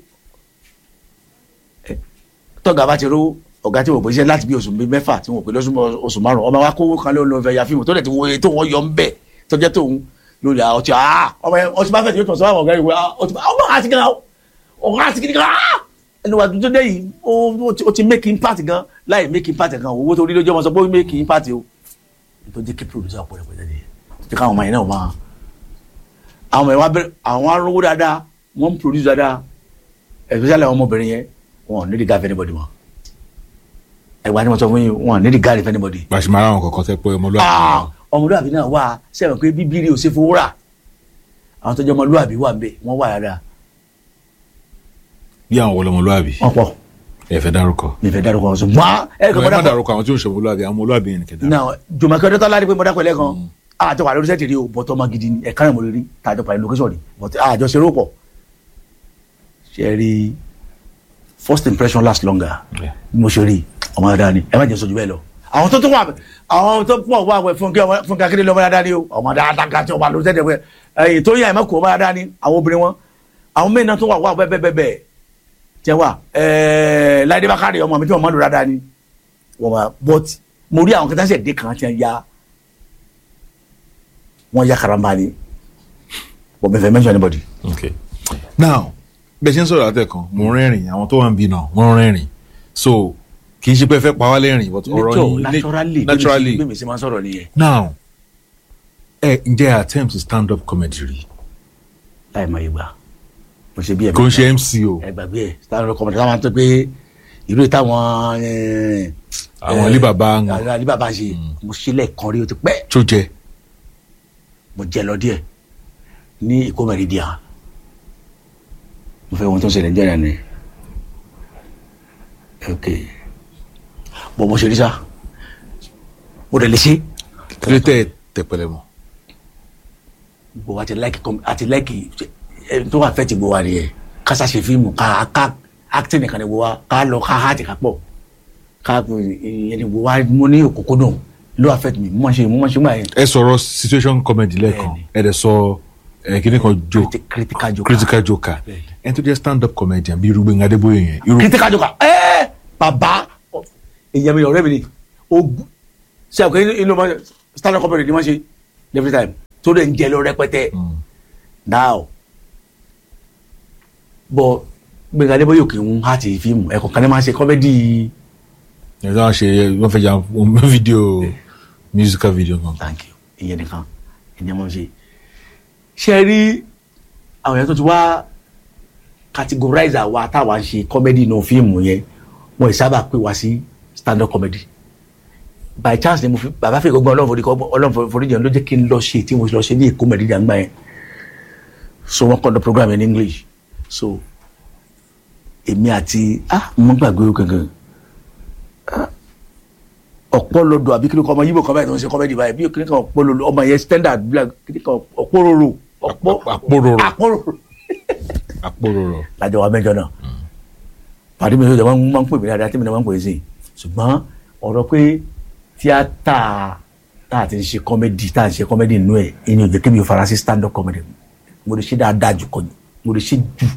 tọ́gà bá ti rówó ọ̀gá tí wọ́n pè é láti bí oṣù mẹ́fà tí wọ́n pè lọ́sùn oṣù márùn-ún ọmọ wa kówó kan ló fẹ́ ya fíìmù tó dẹ̀ ti wo tó wọ́n yọ ń bẹ̀ tọ́jẹ́ tóun lórí ọtí ah ọmọ yẹn ọtí bá fẹ́ tí yóò tọ̀ sọ́wọ́ ọ̀gá ìwé ọtí bá ọmọ àti gan ọ̀gá àti kìnnìkan ah ẹni wà tó dé yìí ó ti make impact gan láì make impact gan owó tó rí lójú ọmọ sọ pé ó make impact o tó jẹ́ kí producer ọ̀pọ̀ rẹ̀ pẹ̀lẹ́ jẹ́ káwọn ọmọ yẹn náà máa àwọn ẹ̀wọ̀n abẹ́rẹ́ àwọn arúgbó dáadáa wọ́n ń produce dáadáa especially àwọn ọmọbìnrin yẹn wọn ò ní di gáàfẹ́ anybody mọ́ ẹ̀wọ̀n ni wọ́n sọ fún yín wọn ò ní di gáàfẹ́ anybody. bàṣìmára àwọn kọ̀ọ̀kan tẹ́ pé ọmọlúwàbí ọmọlúwàbí náà wà sẹ́wọ̀n pé bíbélì ò ṣe fowó rà àwọn tó jẹ́ ọmọlúwàbí wà ń bẹ̀ wọ́n wà dáadáa. bí àwọn ọmọlúwàbí. wọ́n pọ̀. ẹ fẹ́ dárúkọ. mi fẹ́ dárúkọ ọ̀sùn gbọ́n. ẹ kò má dárúkọ àwọn tí ò ń ṣe ọmọlúwàbí àwọn ọmọlúwàbí yẹn nìkẹ́ dárúkọ. náà jùmọ̀kẹ́ ọdún tó láti pé mọ́dá pẹ̀lẹ́ kan àjọ wà lórí sẹ́ẹ̀tì rí o bọ́tọ́ ọmọ gidi ni ẹ̀ka rẹ̀ mo rí rí tàjọ pàdé location rí but àjọ ṣeré pọ̀ ṣe rí first impression last longer bí mo ṣe rí ọmọ dáadáa ni ẹ má jẹ́ sọ́jú bẹ́ẹ̀ lọ àwọn tó tún wà àwọn tó pọ̀ wà wẹ̀ fún kakiri lọ́mọ dáadáa ni o ọmọ dáadáa kan tí wọ́n bá lórí sẹ́ẹ̀tì pé ẹ̀yìn tó yà ẹ̀ má kó ọmọ dáadáa ni àwọn obìnrin wọn àwọn mẹ́rin náà tó wà wà bẹ́ẹ̀ bẹ́ẹ̀ bẹ́ẹ̀ jẹ́ wà ẹ̀ẹ́ Láìdé Bákàrè ọmọ mi tí wọ́n mọ́ lò dáadáa ni wọ́n wà but mo rí àwọn kẹta ṣẹ̀ dé kan tí wọ́n ya wọ́n ya karamba ni but mi fẹ́ mention anybody. okay now bẹ́ẹ̀ ṣe ń sọ̀rọ̀ àtẹ̀kàn mo rẹ́rìn àwọn tó wà ń bí náà wọ́n rẹ́rìn so kì í ṣe pé ẹ fẹ́ pa wá lẹ́rìn but ọ̀rọ̀ yín naturally naturally bí mi ṣe máa ń sọ̀rọ̀ nìyẹn. now ẹ ǹjẹ́ attempt to stand up comedy rí. láì mọ ìgbà mo ṣe bí ẹ kò ń ṣe M C o. ẹ gbàgbé ẹ stand up comedy táwọn tó pé ìlú ìtàwọn àwọn alibaba ń àwọn alibaba ṣe mo ṣe lẹ́ẹ̀kan rí o ti pẹ́. tó jẹ. mo jẹ lọ díẹ̀ ní Èkó Meridian mo fẹ́ wọn tó ń ṣẹlẹ̀ ń jẹ́rìí ni ok bọ̀ mo ṣe rí sá mo dẹ̀ lè ṣe. kí ló tẹ tẹpẹlẹ mọ. gbogbo àti láìkì àti láìkì tó wà fẹ́ ti gbogbo wa nìyẹn kásá ṣe fíìmù ká ká acting nìkan ni gbogbo wa ká lọ ká hàtì ká pọ̀ ká ìyẹn ni gbogbo wa mo ní òkòkò náà ló affect mi mo máa ṣe mo máa ṣe máa yẹn. ẹ sọ̀rọ̀ situation comedy lẹ́ẹ̀kan ẹ dẹ̀ sọ kíní kan joke critical joker critical joker ẹ tó jẹ́ stand up comedian bí irúgbìn Adébóyè yẹn. critical joker ẹ bàbá èyàn mi ọ̀rẹ́ mi ni o ṣe àpò inú ọmọ stand up comedy ni wọ́n ṣe every time tó lè ń jẹ lọ rẹpẹtẹ now bọ Gbẹ́ngà Adébóyè kì í ha ti fíìmù ẹ̀kọ́ kan ní máa ṣe kọ́mẹ́dì. ẹ̀ tó wọ́n ṣe wọ́n fẹ́ jà fídíò musical video kan. thank you ìyẹn nìkan ìyẹn máa ń ṣe ṣe rí àwọn èèyàn tó ti wá categorize àwa táwa ń ṣe kọ́mẹ́dì náà fíìmù yẹn wọ́n ìsábà pè wá sí stand up comedy by chance ni mo fi bàbá fi gbogbo ọlọ́run forí ọlọ́run forí jẹun ló jẹ́ kí n lọ ṣe tí mo lọ ṣe ní Èkó mẹ́rìndínlá gbà yẹn so wọ́n kọ́ the program in English so èmi àti ah mo gbàgbé kankan ọ̀pọ̀lọdọ̀ àbí kí ni kọ́ ọmọ yíbo kan báyìí tó ń ṣe comedy báyìí bí kí ni kan ọ̀pọ̀lọdọ̀ ọmọ yẹn standard kí ni kan ọ̀pọ̀rọ̀rọ̀ àpòròrò àpòròrò àpòròrò lájọ wa mẹ́jọ náà pàdé mi ló jẹ wọn máa ń pè mí dáadáa tí mi náà máa ń pè é sí ṣùgbọ́n ọ̀rọ̀ pé tíátà tá a ti ń ṣe comedy tá a ń ṣe comedy nínú ẹ̀ ẹni ò jẹ́ kí mi ò fara sí stand up comedy mo lè ṣe dáadáa jù kọ́ mo lè ṣe jù.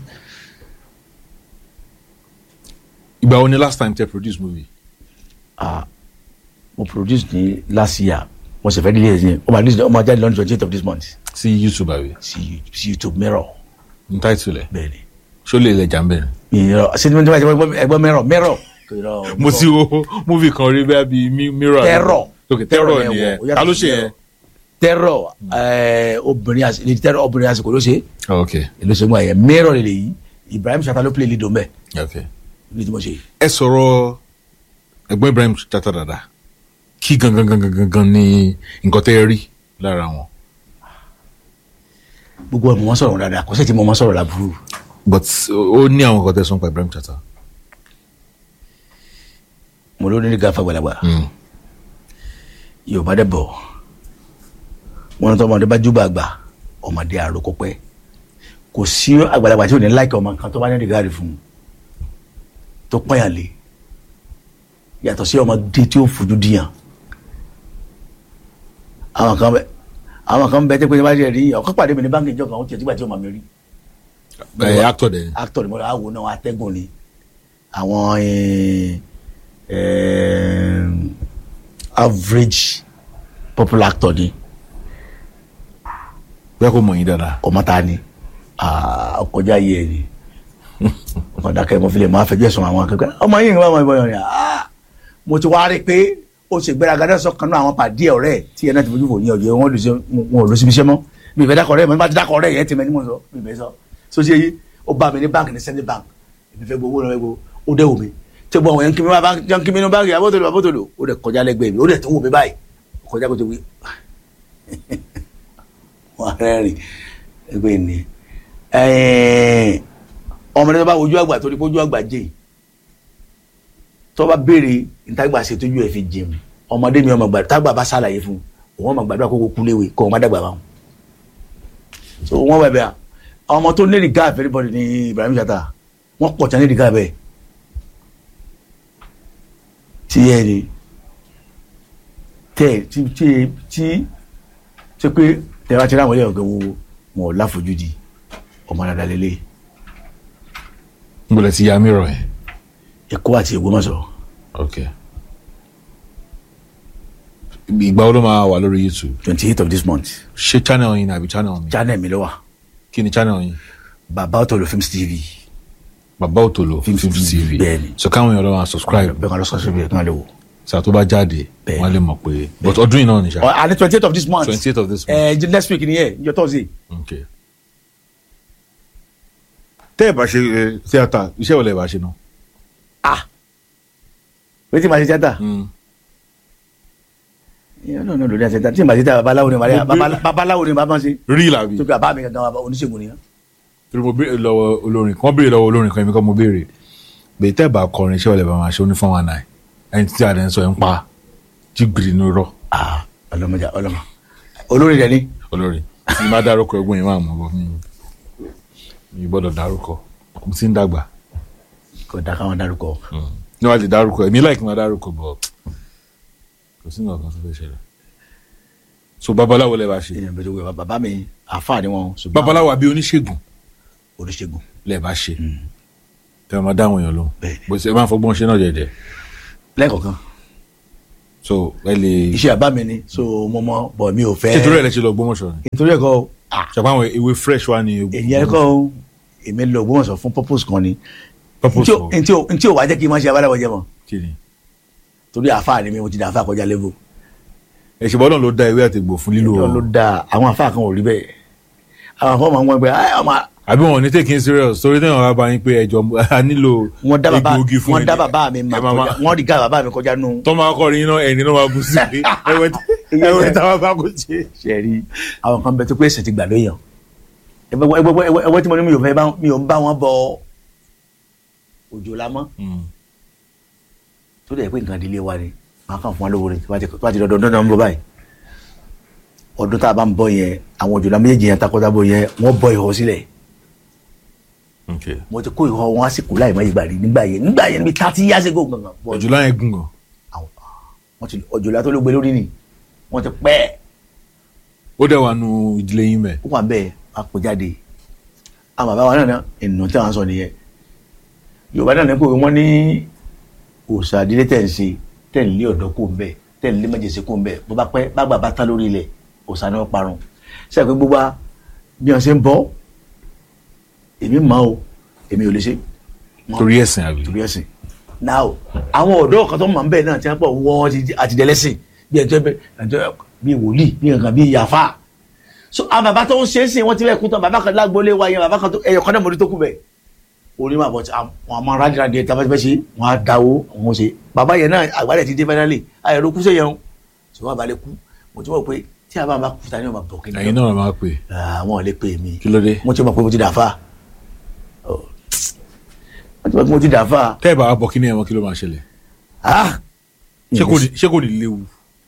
ìgbà wo ni last time tẹ produce movie. ah mo produce ní last year mo sì fẹ́ dílé ẹ̀sìn ọmọ àdìsí ọmọ ajáde lọ́nà twenty eight of this month. sí YouTube àbí. sí sí YouTube Mirror. n title ẹ. bẹ́ẹ̀ni. ṣó lè lẹ jà ń bẹ̀rẹ̀. ìyẹn ṣé ní ẹgbẹ́ Mirror Mirror. mo ti wo movie kan rí bẹ́ẹ̀ bíi Mirror. Terror. ok Terror ni ẹ ta ló ṣe yẹn. Terror obìnrin àsìkò Terror obìnrin àsìkò ló ṣe. ok ló ṣe mú àyẹ Mirror lè yí Ibrahim Chatta ló play lead o mbẹ. ok ní tí mo ṣe. ẹ sọ̀rọ̀ ẹ̀gbọ́n Ibrahim Chatta dada kí gangan gangan gangan ni nǹkan tẹ́ ẹ rí lára wọn. gbogbo ọmọ wọn sọ̀rọ̀ dáadáa kò sí ti mọ ọmọ sọ̀rọ̀ láburú. but ó ní àwọn nǹkan tẹ́ sọ pa Ibrahim Chatta. mo ló ní ní gafa gbàlagbà. Yorùbá dẹ̀ bọ̀ wọn ní tọ́mọdé bá júbà àgbà ọmọdé àròkọ pẹ́ kò sí àgbàlagbà tí ò ní láìka ọmọ kan tó bá ní ìdígáàrí fún un tó pọ́nyàn lé yàtọ̀ sí ọmọdé tí ó fojú díyàn àwọn kan bẹ àwọn kan bẹ tẹ́ pé ní bá jẹ́ rí ọ̀kan pàdé mi ní báńkì ìjọ kan ó tiẹ̀ tí gbà tí ó máa mi rí. ẹ actor dẹ. actor ni mo lọ àwọn náà atẹ́gùn ni àwọn average popular actor ni. bẹ́ẹ̀ kò mọ̀ yín dáadáa. ọmọ ta ni ọkọjá yìí ẹ ni ọkọ dákẹ́ mo fi lè máa fẹjọ́ sùn àwọn akẹ́kọ̀ọ́ ọmọ yìí ń bá wọn ìbọn yọrin mo ti wá rí pé ó ṣe gbéraga dẹ́sọ̀ kan náà àwọn pàdé ọ̀rẹ́ tí ẹ náà ti fojú fò ní ọ̀jọ̀ wọn lù sí wọn ò lọ síbi iṣẹ́ mọ́ mi ìfẹ́ dákọ̀ ọ̀rẹ́ mi bá ti dákọ̀ ọ̀rẹ́ yẹn ti mẹ́ ní mò ń sọ mi ìfẹ́ sọ so ṣe yí ó bá mi ní báńkì ní Central Bank èmi fẹ́ gbowó lọ́wọ́ gbowó ó dẹ̀ wò mí tí gbogbo àwọn yẹn ń kí mi bá yẹn ń kí mi ní báńkì abótòlò abótòlò ó dẹ̀ kọjá lẹ́gbẹ̀ẹ́ mi ó dẹ̀ tó wò mí báyìí kọjá kó tó wí wọn rẹ́rìn ẹgbẹ́ ni ọmọdé tó bá wojú àgbà tó ní kójú àgbà jẹ́ tó bá béèrè ìtagbà ṣe tójú ẹ̀ fi jẹun ọmọdé mi ọmọ gbà tágbà bá ṣàlàyé fún òun ọmọ gbàdúrà kókó kú léwe kó ọmọ dàgbà bá wọn. so wọn bẹ bẹ ọmọ tó ní rìgá everybody ní Ibrahim Chatta wọn pọ̀ tán ní rìgá bẹ́ẹ̀ tí ẹ ní tẹ tí tí tí tí pé tẹ̀wá tí láwọn ilé ọ̀gá wo wọn ò láfojúdi ọmọ dada lélẹ̀. n bọ̀dọ̀ ti ya Mirror yẹn. Èkó àti Ògbómọ̀ṣọ́. ok ìgbà wo ló máa wà lórí YouTube. twenty eight of this month. ṣé channel yín àbí channel mi. channel mi ló wà. kí ni channel yín. Bàbá Òtòlò Films T V. Bàbá Òtòlò Films T V. bẹ́ẹ̀ni. so káwọn èèyàn lọ máa subscribe. bẹ́ẹ̀ kan lọ subscribe kí wọ́n lè wò. sà tó bá jáde Bẹ́ẹ̀ni. wọ́n lè mọ̀ pé but ọdún yìí náà ni ṣá. àní twenty eight of this month. twenty eight of this month. ẹ next week ni yẹ njọ Thursday. ok tẹ́ ẹ bá ṣe theatre iṣẹ́ wo lẹ bá ṣe náà. ah wetin ma ṣe theatre. yẹn náà lórí àṣẹ tí ma ṣe theatre babaláwo ni maria babaláwo ni bàbá ṣe. rí làbí. tó fi àbá mi gangan oníṣègùn nìyẹn. torí mo béèrè lọ́wọ́ olórin kan béèrè lọ́wọ́ olórin kan èmi kan mo béèrè bẹ́ẹ̀ tẹ́ ẹ bá kọrin iṣẹ́ wo lẹ bá máa ṣe oní four one nine ẹni tí a dẹ̀ ń sọ ẹ̀ ń pa tí gbìrì ní rọ. ah ọlọmọdé ọlọmọ olórin rẹ ni. olórin tí má dárúkọ ẹ̀gbọ́n yẹn máa mọ̀ bọ́ mi mi gbọ́dọ̀ dárúkọ mo ti ń dàgbà. kò dá káwọn dárúkọ. ní wàá ti dárúkọ èmi láì kí n máa dárúkọ bọ̀ kò sí nǹkan tó fẹ́ ṣẹlẹ̀ so babaláwo lẹ bá ṣe. èèyàn bẹ tó gbé bàbá mi àáfàá ni wọn. babaláwo àbí oníṣègùn oníṣègùn lẹ bá ṣe tẹ ẹ máa dáhùn èèyàn lóhùn Bẹ́ẹ̀ni. bó ṣe máa fọgbọ́n ṣe náà jẹjẹ. lẹ́ẹ̀kọ̀ọ̀kan so ẹ lè. iṣẹ́ àbá mi ni so mo mọ bọ̀ mi ò fẹ́. ṣé torí ẹ̀ lẹ ṣe lọ Ògbómọ̀ṣọ́ ni. nítorí ẹ̀ kọ́ ṣàpá àwọn ewé fresh wa ni. èyí ẹ̀ kọ́ èmi lọ Ògbómọ̀ṣọ́ fún purpose kan ni. purpose o ntí o ntí o wá jẹ́ kí n máa ṣe abáláwọ̀ jẹ́ mọ́. kí ni. torí àáfàá ni mi mo ti dà àáfàá kọjá level. ẹ ṣe bọ́dọ̀ ló da ewé àti egbò fún lílo. ìjọ ló da àwọn àáfàá kan ò rí bẹ́ẹ̀ àwọn àáfàá máa ń wọ́n gbé ọmọ. àbí wọn ò ní taking serious torí tẹ́wọ̀n wá bá yín pé ẹjọ́ a nílò egbòogi fún wọ́n dá bàbá mi mà kọjá wọ́n rí gá bàbá mi kọjá nù. tọ́ máa kọ́ rí iná ẹni náà máa bú sí i ẹwẹ́ táwa bá kó ṣe. ṣe rí àwọn kan bẹ tó pé ẹsẹ̀ ti gbà lóyàn ẹwẹ́ tí mo ní mi ò fẹ́ mi ò ń bá wọn bọ òjò lámọ́ tó dẹ̀ pé nǹkan ìdílé wa ni màá kàn fún wa lówó rẹ̀ tó bá ti dọ̀dọ̀ dọ̀dọ̀ ń bọ̀ báyìí ọdún tá a bá ń bọ̀ yẹn àwọn òjò lámọ́ méjèèjì yẹn takọ́tàbọ̀ yẹn wọ́n bọ ìhọ̀ sílẹ̀ mo ti kó ìhọ wọn àsìkò láì má ìgbà rí nígbà yẹn nígbà yẹn níbi thirty years ago gangan. ọ̀jọ̀lá yẹn gùn gan. wọ́n ti ọ̀jọ̀lá tó ló gbé lórí ni wọ́n ti pẹ́. ó dẹ̀ wà nù ìdílé yín mẹ́. ó wà bẹ́ẹ̀ a kò jáde àwọn bàbá wa náà ènìyàn tí wọ́n sọ nìyẹn yorùbá náà ní kò wọ́n ní òòṣà àdílé tẹ̀ ń ṣe tẹ̀ ń lé ọ̀dọ́ kó ń bẹ̀ tẹ̀ ń lé májèṣe kó ń bẹ̀ bó bá pẹ́ bá gbà bá tán lórí ilẹ̀ òòṣà náà parun ṣe àpé gbogbo bí wọ́n ṣe ń bọ́ èmi máa o èmi ò lè ṣe. torí ẹ̀sìn àbí. torí ẹ̀sìn now àwọn ọ̀dọ́ kan tó mọ̀ ń bẹ̀ náà ti ń pọ̀ wọ́n àti dẹ́lẹ́sìn bí ẹjọ́ bí wòlíì bí nǹkan bí yàfa so àwọn bàbá tó ń ṣe é sìn wọ́n ti fẹ́ kú tán bàbá kan lágbólé wa yẹn bàbá kan tó ẹyọ kan náà mo rí tó kú bẹ̀ orí máa bọ̀ tí àwọn ọmọ rádìrádìẹ tí a bá ti fẹ́ ṣe wọ́n á dáwó àwọn ṣe bàbá yẹn náà àgbàlẹ̀ ti dé fẹ́nálì ayọ̀rọ̀ kú sẹ́yìn tí wọ́n bá lè kú mo ti mọ̀ pé tí a bá máa kú ta ni wọ́n máa bọ̀ kí ni. ẹ̀yin náà máa pè. àwọn ò lè pè mí. kí ló dé. mo ti mọ̀ pé mo ti dà fà wọ́n ti mọ̀ pé mo ti dà fà. tẹ́ ẹ bá bọ̀ kí ni ẹ̀wọ̀n kí ló máa ṣẹlẹ̀. ṣé kò ní léwu.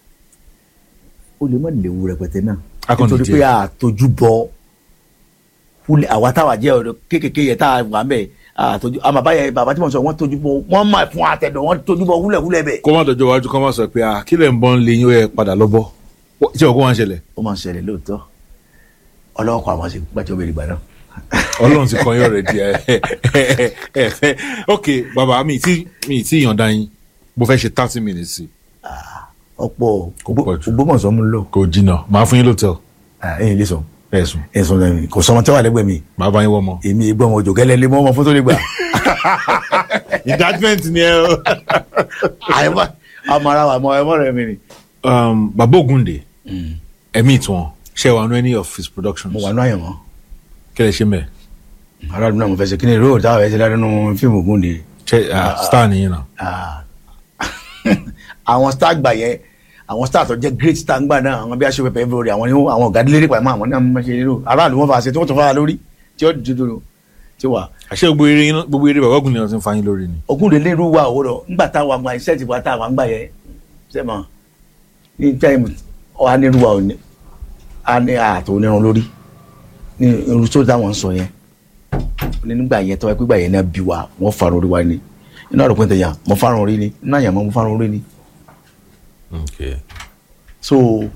o lè má léwu rẹpẹtẹ náà. akọni jẹ nítorí pé àtọjú bọ fúlẹ àwa táwa jẹ ọ̀dọ́ kéékèèké yẹ tá a wà mẹ àtọjú àwọn bàbá yẹn bàbá tí mo sọ wọ́n tọjú bọ wọ́n máa fún àtẹdọ wọ́n tọjú bọ wúlẹ̀wúlẹ̀ bẹ. kó má dọjọ́ iwájú kó má sọ pé kí lẹ̀ ń bọ́ ń lé yín ó yẹ padà lọ́bọ̀ ṣé o kó máa ń ṣẹlẹ̀. ó máa ń ṣẹlẹ̀ lóòótọ́ ọlọ́wọ́ kọ́ àwọn ṣe gbàjọ́ bẹ̀rẹ̀ ìgbà náà. ọlọ́run ti kọ́ yín ọ̀rẹ́ di ẹ ẹ ok bàbá mi tí mi tí yànda yín mo fẹ́ ṣe thirty minutes sí. ọ̀pọ̀ Ògbómọ̀ṣọ́ mú lò. kò jìnnà màá fún yín lóòótọ́. ẹ̀yin lè sọ. ẹ̀sùn. ẹ̀sùn lẹ́yìn kò sọmọ tẹ́wà lẹ́gbẹ̀ẹ́ mi. màá bá yín wọ́ mọ́. èmi ìgbọ́ wọn òjò gẹ́lẹ́ lé mọ́ ọmọ fún tó lè gbà. indictment ni ẹ o. àyẹ̀mọ́ àmọ́ra wa mọ́ ẹ̀mọ́ rẹ̀ mi ni. Bàbá Ògúndé ẹ̀mí ìtàn ṣe wà nù any of his productions. mo wà nù àyẹ̀mọ́. kí lè ṣe mẹ́. aráàlú náà mo fẹ́ ṣe kí ni róò táwọn ẹ̀ ṣe lára nínú fíìmù Ògúndé. ṣe star nìyẹn náà. àwọn star gbà yẹn àwọn star tó jẹ́ great star gbà náà àwọn bí aṣọ pẹpẹ everybody àwọn ni àwọn ọ̀gá délé nípa ẹ̀mọ́ àwọn náà máa ṣe rírò aráàlú wọn fà ṣe tí wọ́n tún fà lórí tí ó dúdú tí wà. àṣẹ gbogbo eré gbogbo eré Bàbá Ògúndé náà ti ń fa yín lórí ni. Ògúndé lérú wa òwúrọ̀ nígbà táwọn àgbà iṣẹ́ ti wá táwọn àgbà yẹn ṣe mọ̀ ní táìmù ọ̀hán nírú wa ò ní a ní ààtò onírun lórí ní irú tó táwọn ń sọ yẹn ní nígbà yẹn tọ́wọ́ pígbà yẹn náà bí wa wọ́n fa orí wa ni iná àròpin tẹ̀yà mo fárun orí ni iná àyàmọ́ mo fárun orí ni. Okay. so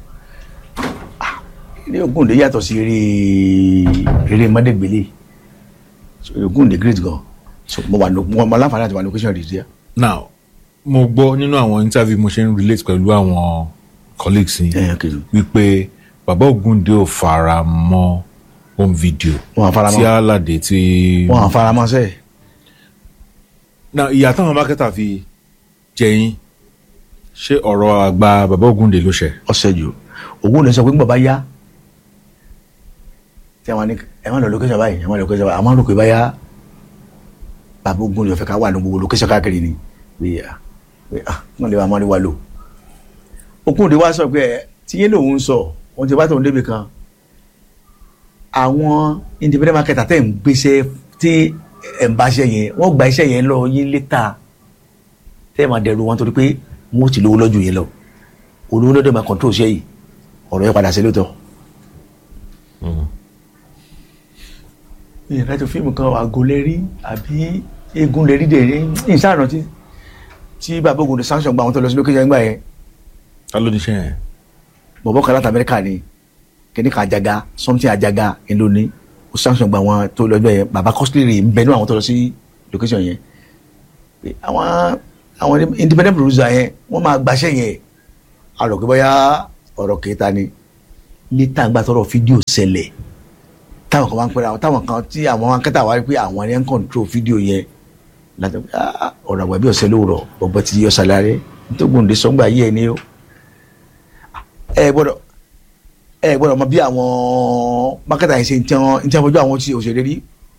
ilé Ògúndé yàtọ̀ sí eré eré mọ́dẹ́gbélé Ògúndé great gan so mo wà mo láǹfààní àti wà location rẹ̀ díẹ̀. now mo gbọ́ nínú àwọn interview mo ṣe ń relate pẹ̀lú àwọn colleagues yìí wípé Bàbá Ògúndé ò fara mọ́ home video tí Aládé tí. wọn à fara mọ́ sẹ́ẹ̀. now ìyá táwọn mákẹ́tà fi jẹyìn ṣé ọ̀rọ̀ àgbà Bàbá Ògúndé ló ṣe. ọ̀sẹ̀ jù Ògúndé sọ pé ń bọ̀ bá yá tí àwọn ní ẹ má lọ lókẹ́sọ̀ báyìí ẹ má lọ lókẹ́sọ̀ báyìí àmọ́ lókè bá yá Bàbá Ògúndé ọ̀fẹ́ ká wà ní gbogbo lókẹ́sọ̀ káàkiri ni pé ah wọ́n lè wà mọ́ ní wa lò. Ògúndé wá sọ pé ẹ tí yé lòun sọ òun ti bá tóun débi kan àwọn independent marketer tẹ̀ ń gbéṣẹ́ tí ẹ̀ ń bá ṣe yẹn wọ́n gba iṣẹ́ yẹn lọ yín létà tẹ́ ẹ̀ máa dẹrù wọn torí pé wọ́n ti lówó lọ́jọ́ yẹn lọ olówó lọ́dọ̀ máa control ṣẹ́ yìí ọ̀rọ̀ yẹn padà sí lóòótọ́. ìyẹn láti fíìmù kan àgọ́ lẹ́rí àbí eégún lẹ́rí dẹ̀ ní ìsáàrùn tí tí Bàbá Ògúndé sanction gba àwọn tó lọ sí lókè yẹn gbà yẹn. ta ló ní ṣe yẹn. bọ̀bọ̀ kan láti Amẹ́ríkà ni kìnní kan Àjàgà something Àjàgà ńlọ ní ó sanction gba àwọn tó lọ yẹn Bàbá Costly ń bẹ ní àwọn tó lọ sí location yẹn àwọn àwọn independent producer yẹn wọ́n máa gbaṣẹ́ yẹn àrò pé bóyá ọ̀rọ̀ kẹta ni ní tàǹgbà tọrọ fídíò ṣẹlẹ̀ táwọn kan wá ń pẹ́ra àwọn táwọn kan tí àwọn akẹ́tà wá rí pé àwọn ẹni ń kọ̀ǹtró fídíò yẹn láti ọ̀rọ̀ àgbà bí ọ̀sẹ̀ lóòrọ̀ bọ̀bọ̀ ti yọ sàlárẹ̀ nítògbòǹde sọ́ngbà yí ẹ ní o ẹ gbọ́dọ̀ ẹ gbọ́dọ̀ mọ bí àwọn mákẹ́tà yẹn ṣe ń tẹ́ ń tẹ́ fojú àwọn tí òṣèré rí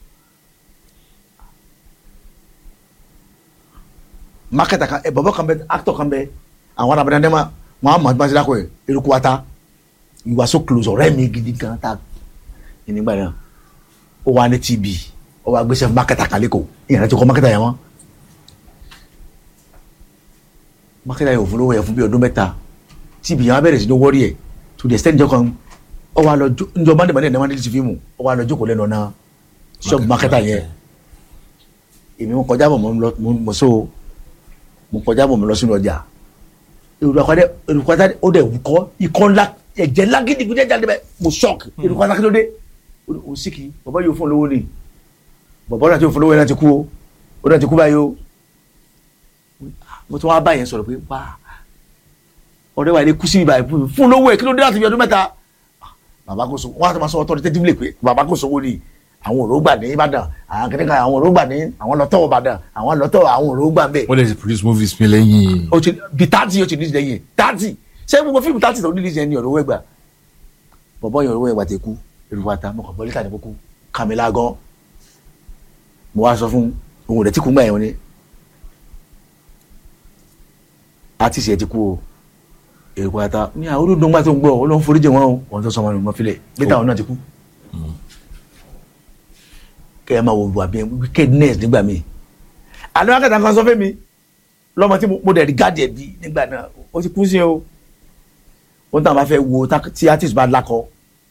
mákẹ́tà kan ẹ bọ̀bọ̀ kan bẹ actor kan bẹ àwọn arábìnrin dẹ́mà wọn á mọ̀ ọ́n tí wọ́n ti dákọ̀ ẹ̀ eruku wa ta you are so close ọ̀rẹ́ mi gidi gan ta nígbà náà ó wà ní tv ó wà gbéṣẹ́ fún mákẹ́tà kan lẹ́kọ̀ọ́ ìyàrá ti kọ́ mákẹ́tà yẹn wọ́n mákẹ́tà yẹn ò fún lówó yẹn fún bí ọdún mẹ́ta tv yẹn wọ́n bẹ̀rẹ̀ sí ní wọ́rí ẹ̀ to the extent jọkan ó wà lọ njọ mọ́ndé mọ́ndé ní wọ́n ti fíìmù ó wà lọ jókòó lẹ́nu ọ̀nà ṣọ́ọ̀bù mákẹ́tà yẹn èmi mo kọjá bọ̀ mo so mo kọjá bọ̀ mo lọ sínú ọjà èrùkọ́tà ó dẹ̀ wúkọ́ ikọ́ ńlá ẹ̀jẹ̀ ńlá gidigidi jáde bẹ́ẹ̀ mo shock èrùkọ́tà kí ló dé o sì kì í bàbá yóò fún lówó ni bàbá náà tí yóò fún lówó yẹn náà ti kú o ó náà ti kú báyìí o mo tún wá bá yẹn sọ̀rọ̀ pé wá ọ̀rẹ́ wa ilé kú sí ibà fún lówó ẹ̀ kí ló dé láti fi ọdún mẹ́ta bàbá kò sọ wọ́n á tó máa sọ ọtọ́ ní tẹ́tí bílẹ̀ pé bàbá kò sọ owó ni àwọn òrógbà ní Ìbàdàn àwọn kìnìkan àwọn òrógbà ní àwọn lọ́tọ̀ Ìbàdàn àwọn lọ́tọ̀ àwọn òrógbà ń bẹ̀. wọ́n lè ti produce movies mi lẹ́yìn. o ti bi thirty o ti ní lẹ́yìn thirty ṣé gbogbo fíìmù thirty tó ní ní sẹ́ni ọ̀rọ̀ wẹ́gbà bọ̀bọ̀ yẹn ọ̀rọ̀ wẹ́gbà ti kú èrùwàtà mo kàn bọ́ lítà ní kókó kàmílà gan mo wá sọ fún ohun rẹ̀ tí kò ń gbà yẹn ni artist yẹn ti kú o èrùwàtà ní àwọn olódùnúgbà tó ń gbọ́ Ọlọ́run foríjì wọn o wọn tó sọ wọn ní mọ́fílẹ̀ lítà wọn náà ti kú kẹ́ ẹ máa wo wà bí wickedness nígbà míì àná akẹ́ta kan sọ fún mi lọ́mọ tí mo dẹ̀ rí gáàdì ẹ̀ bí nígbà náà ó ti kú sí o ó ń tàn bá fẹ́ wo tí artist bá lakọ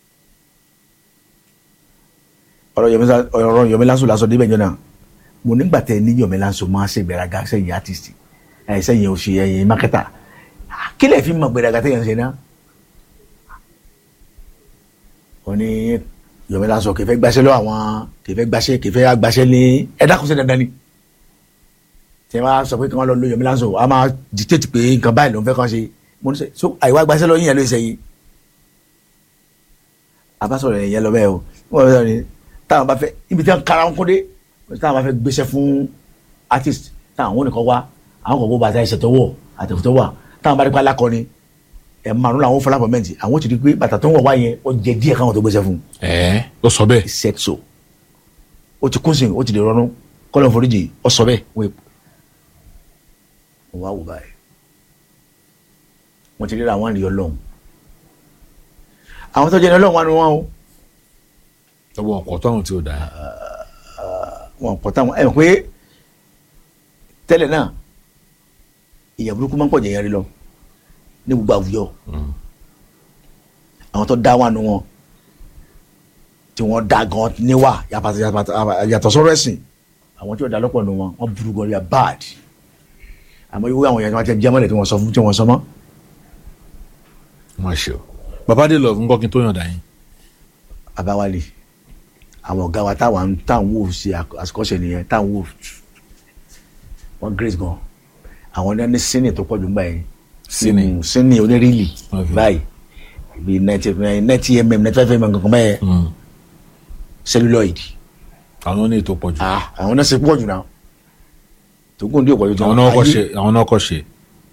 ọ̀rọ̀ Yomi Lanso lásọ débẹ̀ jọ náà mo nígbà tẹ ní Yomi Lanso máa ṣe gbẹ̀rẹ̀gà sẹ́yìn artist ẹ̀ sẹ́yìn òṣì ẹ̀yìn mákẹ́tà kí lẹ̀ fi mọ̀ gbẹ̀rẹ̀gà tẹ̀yìn ṣe náà ó ní Yomi Lanso kì í fẹ́ gbaṣẹ́ lọ àwọn kì í fẹ́ gbaṣẹ́ kì í fẹ́ gbaṣẹ́ ní ẹ̀dá kò sí dandan ni tí wọ́n sọ pé kí wọ́n lọ lo Yomi Lanso a máa dictate pé nǹkan báyìí ló ń fẹ́ kàn ṣe mo ní sẹ́ so àìwá gbaṣẹ́ lọ yín yẹn ló ṣe yìí abásọ̀rọ̀ yẹn lọ bẹ́ẹ̀ o wọ́n fẹ́ sọ ni táwọn bá fẹ́ ibi tí wọ́n kára wọn kó dé táwọn bá fẹ́ gbéṣẹ́ fún artist táwọn ò ní kọ́ wá àwọn kò kó bàtà ẹsẹ̀ tó wọ̀ àtẹ̀fù tó wà táwọn bá rí pé alákọ̀ọ́ni ẹ̀ márùn làwọn fọlá pọ̀mẹ́ǹtì àwọn ti di pé bàtà tó ń wọ̀ wá yẹn ó jẹ díẹ̀ káwọn tó gbéṣẹ́ fún. ẹ ó sọ bẹ́ẹ̀. sexo ó ti kún sí ó ti lè rọrùn kọ́lọ́ foríjì ó sọ bẹ́ẹ̀ wọ́n wá wò báyìí wọ́n ti rí àwọn ènìyàn lọ́hùn àwọn tó jẹ́ ní ọlọ́run wá ni wọ́n o. ọwọ́ ọkọ̀ táwọn tí ó dá yẹn. wọn kọ̀ táwọn ẹ̀ pé tẹ́lẹ̀ náà ìyà burúkú máa ń pọ̀ jẹ̀yàn rí lọ ní gbogbo àwùjọ àwọn tó dá wà nù wọn tí wọ́n dá gan níwà yàtọ̀ sọ́rọ̀ ẹ̀sìn àwọn tí wọ́n dá lọ́pọ̀ nù wọn wọ́n burú gan rí bad àmọ́ ìwé àwọn èèyàn tí wọ́n ti jẹ́ mọ́lẹ̀ tí wọ́n sọ fún tí wọ́n sọ mọ́. wọ́n ṣe o bàbá dé lọ fún kọ́kí tó yàn dá yín. Abáwálé àwọn ọ̀gá wa táwọn táwọn wò ṣe àsìkọ́ṣe nìyẹn táwọn wò wọ́n grace gan àwọn ní sínì tó pọ̀ jù nígbà yẹn sínì sínì onírìlì báyìí bíi ninety ninety mm ninety five mm kankan bẹ́ẹ̀ celluloid. àwọn ní ètò pọ̀ jù. àwọn náà ṣe pọ̀ jù náà tó gùn dé ọ̀pọ̀ jù. àwọn náà kọ́ ṣe àwọn náà kọ́ ṣe.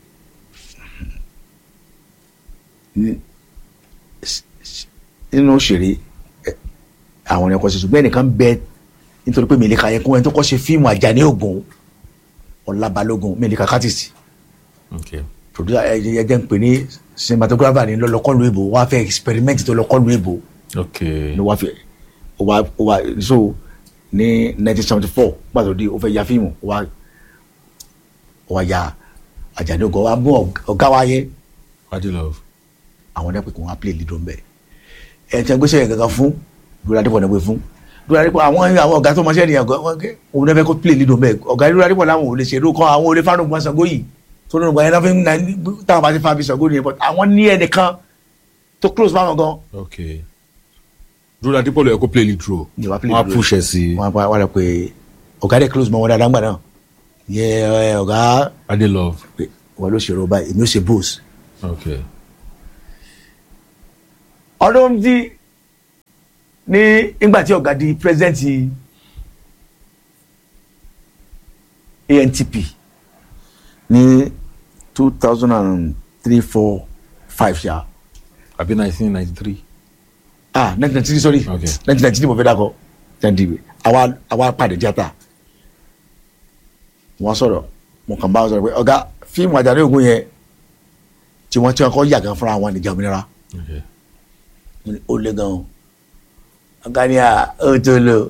nínú òṣèré àwọn ẹ̀kọ́ ṣe ṣùgbọ́n ẹnìkan bẹ nítorí pé Mèlíkà yẹn kún ẹni tó kọ́ ṣe fíìmù Àjàní Ògún Ọlábalógun Mèlíkà kátìsì producer ẹ jẹ́ ń pè ní cinematographer ní lọ́lọ́kọ́lù èbò wọ́n á fẹ́ experiment tó lọ́kọ́lù èbò ní wọ́n á fẹ́ wà wà so ní nineteen seventy four pàtó di ó fẹ́ ya fíìmù wà wà ya Àjàní Ògún wà mú ọ̀gá wa yẹ àwọn ẹ̀pẹ̀ kò wọ́n á play lead on bẹ́ẹ̀ ẹ̀ tí wọ́n gbéṣẹ́ yẹn gangan fún Dúró Adépọ̀ náà gbé fún Dúró Adépọ̀ àwọn àwọn ọ̀gá tó mọṣẹ́ nìyẹn òun náà fẹ́ kó play lead on bẹ́ẹ̀ ọ̀gá Dúró Adépọ̀ làwọn ò lè ṣe eré kan àwọn olè fáwọn ògbọ́n Ṣàngó yìí tó ní ọgbà yẹn náà fi ń na táwọn bá ti fa bí Ṣàngó nìyẹn but àwọn ní ẹnìkan tó close báwọn gan. ok Dúró Adépọ̀ ló yẹ kó play lead role wọ́n á push ẹ̀ sí. wọ́n á wá pé ọ̀gá dẹ̀ close mọ́ wọn dáadáa ńgbà náà yẹ ọ̀gá Adélove wọ́n ló ṣe rọ́bà èmi ó ṣe bose okay. ọdún tí ní ìgbà tí ọ̀gá di president A N T P ní two thousand and three four five ṣá. àbí nineteen ninety three. ah nineteen ninety three sorry okay. nineteen ninety three mo fẹ́ dákọ̀ tẹ́ndì àwa àwa pàdé tíátà wọ́n sọ̀rọ̀ mo kàn bá wọn sọ̀rọ̀ pé ọ̀gá fíìmù Àjàní Ògún yẹn tí wọ́n tí wọ́n kọ́ yàgàn fúnra wọn níjà òmìnira ó lé gan-an ọ̀gá ni à ó tó lò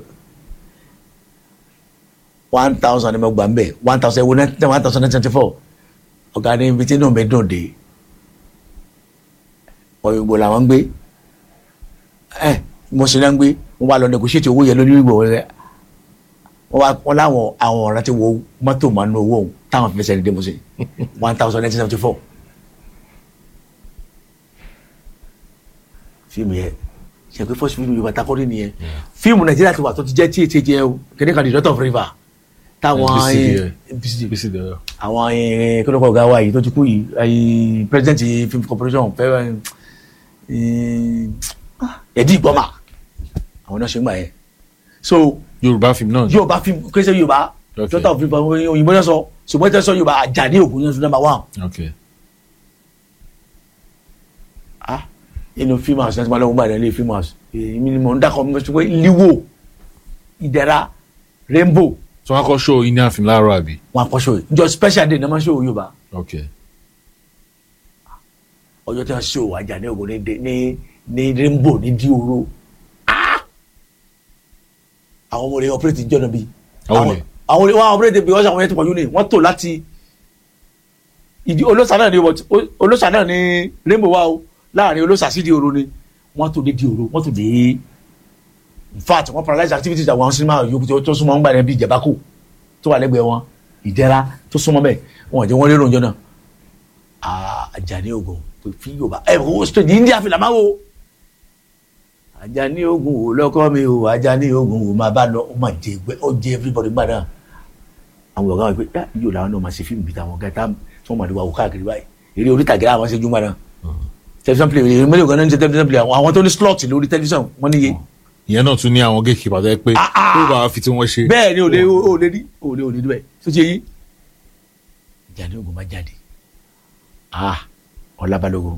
one thousand ni mo gbà ń bẹ̀ one thousand ewu one thousand nine twenty four ọ̀gá ni ibi tí inú mi dùn dé òyìnbó làwọn ń gbé ẹ mo sì náà ń gbé wọn wá lọ negotiate owó yẹn lórí ìgbò rẹ wọn wá wọn láwọn àwọn ọ̀rẹ́ ti wo mọ́tò máa ń lo owó òun táwọn fi fẹsẹ̀ dédé mo sì one thousand nineteen seventy four fíìmù yẹn ṣe pé first fíìmù Yorùbá takọ́rí nìyẹn fíìmù Nàìjíríà ti wà tó ti jẹ́ tí ètè jẹ́ o kéde kan the Daughter of River táwọn àwọn kọ́lọ́kọ́ ọ̀gá wa yìí tó ti kú yìí president film corporation fẹ́ẹ́ ẹ̀dí ìgbọ́mà àwọn náà ṣe ń gbà yẹn so Yorùbá film náà Yorùbá film kérésì Yorùbá Daughter of River òyìnbó náà sọ ṣùgbọ́n ìtẹ́ sọ Yorùbá Àjàní Ògún yẹn sọ number one. okay. ah inú film house náà ti máa lọ́wọ́ gbà ní ilé film house èmi ni mò ń dákọ̀ mi sọ pé Líwò Ìdẹ̀ra Rainbow. so wọn kọ show Indian film láàárọ̀ àbí. wọn kọ show jọ special day náà máa show Yorùbá. okay. ọjọ́ tí wọ́n show Àjàní Ògún ní ní ní Rainbow ní Dioro àwọn ọmọ rẹ operate jọ̀nà bí àwọn ọmọ wọn operate bí wọ́n ṣe àwọn yẹn ti pọ̀ jù ní wọ́n tò láti ìdí olóṣà náà ní olóṣà náà ní Rainbow wa o láàrin olóṣà sí Dioro ni wọ́n tò dé Dioro wọ́n tò dé in fact wọ́n paralyze activities àwọn sinimá yòókù tó súnmọ́ ń gbà ní bí Ìjẹ̀bákò tó wà lẹ́gbẹ̀ẹ́ wọn Ìdẹ̀ra tó súnmọ́ bẹ́ẹ̀ wọn jẹ́ wọ́n lérò ọjọ́ náà Àjàní Ògún pé fi Yorùbá ẹ̀ kó straight ní India fi làmáwo Àjàní Ògún wò lọ́kọ́ mi o Àjàní Ògún wò máa bá lọ ó máa jẹ ẹgbẹ́ ó jẹ everybody gbà náà àwọn ọ̀gá wọn pé dá yóò làwọn náà máa ṣe fíìmù bíi táwọn ọ̀gá tá tí wọ́n máa lè wá wò káàkiri báyìí eré orí tàgé àwọn ṣe júmọ́ náà television play eré mélòó kan náà ń ṣe television play àwọn tó ní slot lórí television wọ́n níye. ìyẹn náà tún ní àwọn gatekeeper tó yẹ pé tó bá fi tí wọ́n ṣe. bẹ́ẹ̀ ni ò lè ò lè rí ò lè ò lè rí bẹ́ẹ̀ tó ṣe yí. Àjàní Ògún máa jáde ah Ọlábalógun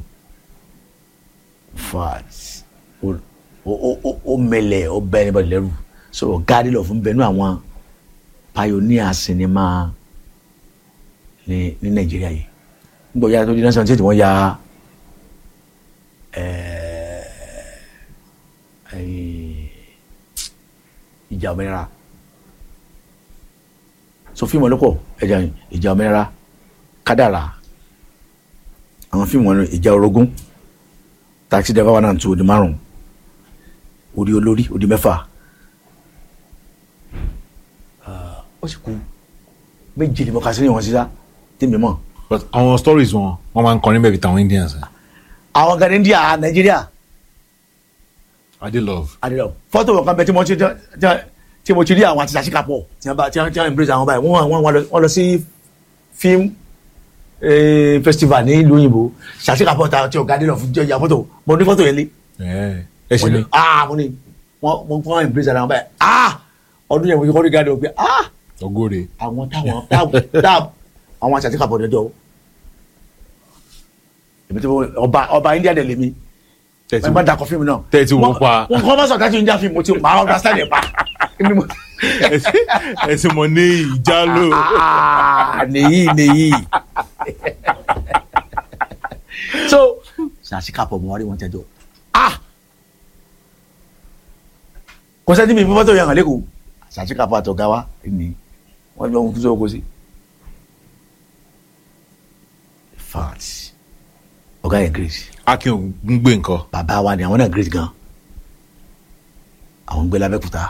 fat ó ó mẹlẹ ó bẹ anybody lẹ́rù so gáàdì lọ fún bẹnu àwọn pioneer cinema ní ní Nàìjíríà yìí nígbà yàrá tó di national theatre wọ́n ya ìjà òmìnira so fíìmù ọlọ́pọ̀ ẹ̀jà ìjà òmìnira Kádàrá àwọn fíìmù wọn ìjà orogún taxi driver one and two odi márùn orí olórí odi mẹ́fà ó sì kú méje ni mo kà sí ní wọn sísá tèmi mọ̀. but àwọn stories wọn wọn máa ń kọrin bẹ́ẹ̀ bí tàwọn Indians. àwọn gan India Nàìjíríà. Adelove. Adelove fọ́tò wọn kan bẹ tí mo ti tí mo ti rí àwọn àti sàṣìkàpọ̀ tí wọ́n bá tí wọ́n embrace àwọn báyìí wọ́n wọ́n lọ sí film festival ní ìlú òyìnbó sàṣìkàpọ̀ ta tí ọ̀gá Adelove jẹ́ ìyá fọ́tò mo ní fọ́tò yẹn lé. ẹ ṣe ni. ah mo ní wọ́n wọ́n wọ́n embrace àwọn báyìí ah ọdún yẹn mo ti kọ́ ní gádùn pé ah. ọgọ́rẹ̀. àwọn táwọn táwọn àwọn sàṣìkàpọ̀ dẹjọ́ èmi tí ọba ọba India dẹ̀ lèmi ẹ má dakọ fíìmù náà. tẹ́tí wọ́n pa. wọn kọ́ bá sọ̀tà tí ń já fíìmù tí màá understand ẹ̀ pa. ẹsẹ̀ mọ̀ ní ìjálò. nìyí nìyí. so sàṣìkàpọ̀ mọ̀ wá rí wọn tẹ́jọ́. kò sẹ́ni mi fífọ́ tó yàn án lẹ́kọ̀ọ́ sàṣìkàpọ̀ àtọ̀gá wa ni wọ́n ní wọn kú sóko sí. fat ọ̀gá yẹn great. Akin ń gbé nǹkan. bàbá wa ni àwọn náà great gan àwọn ń gbé l'Abẹ́òkúta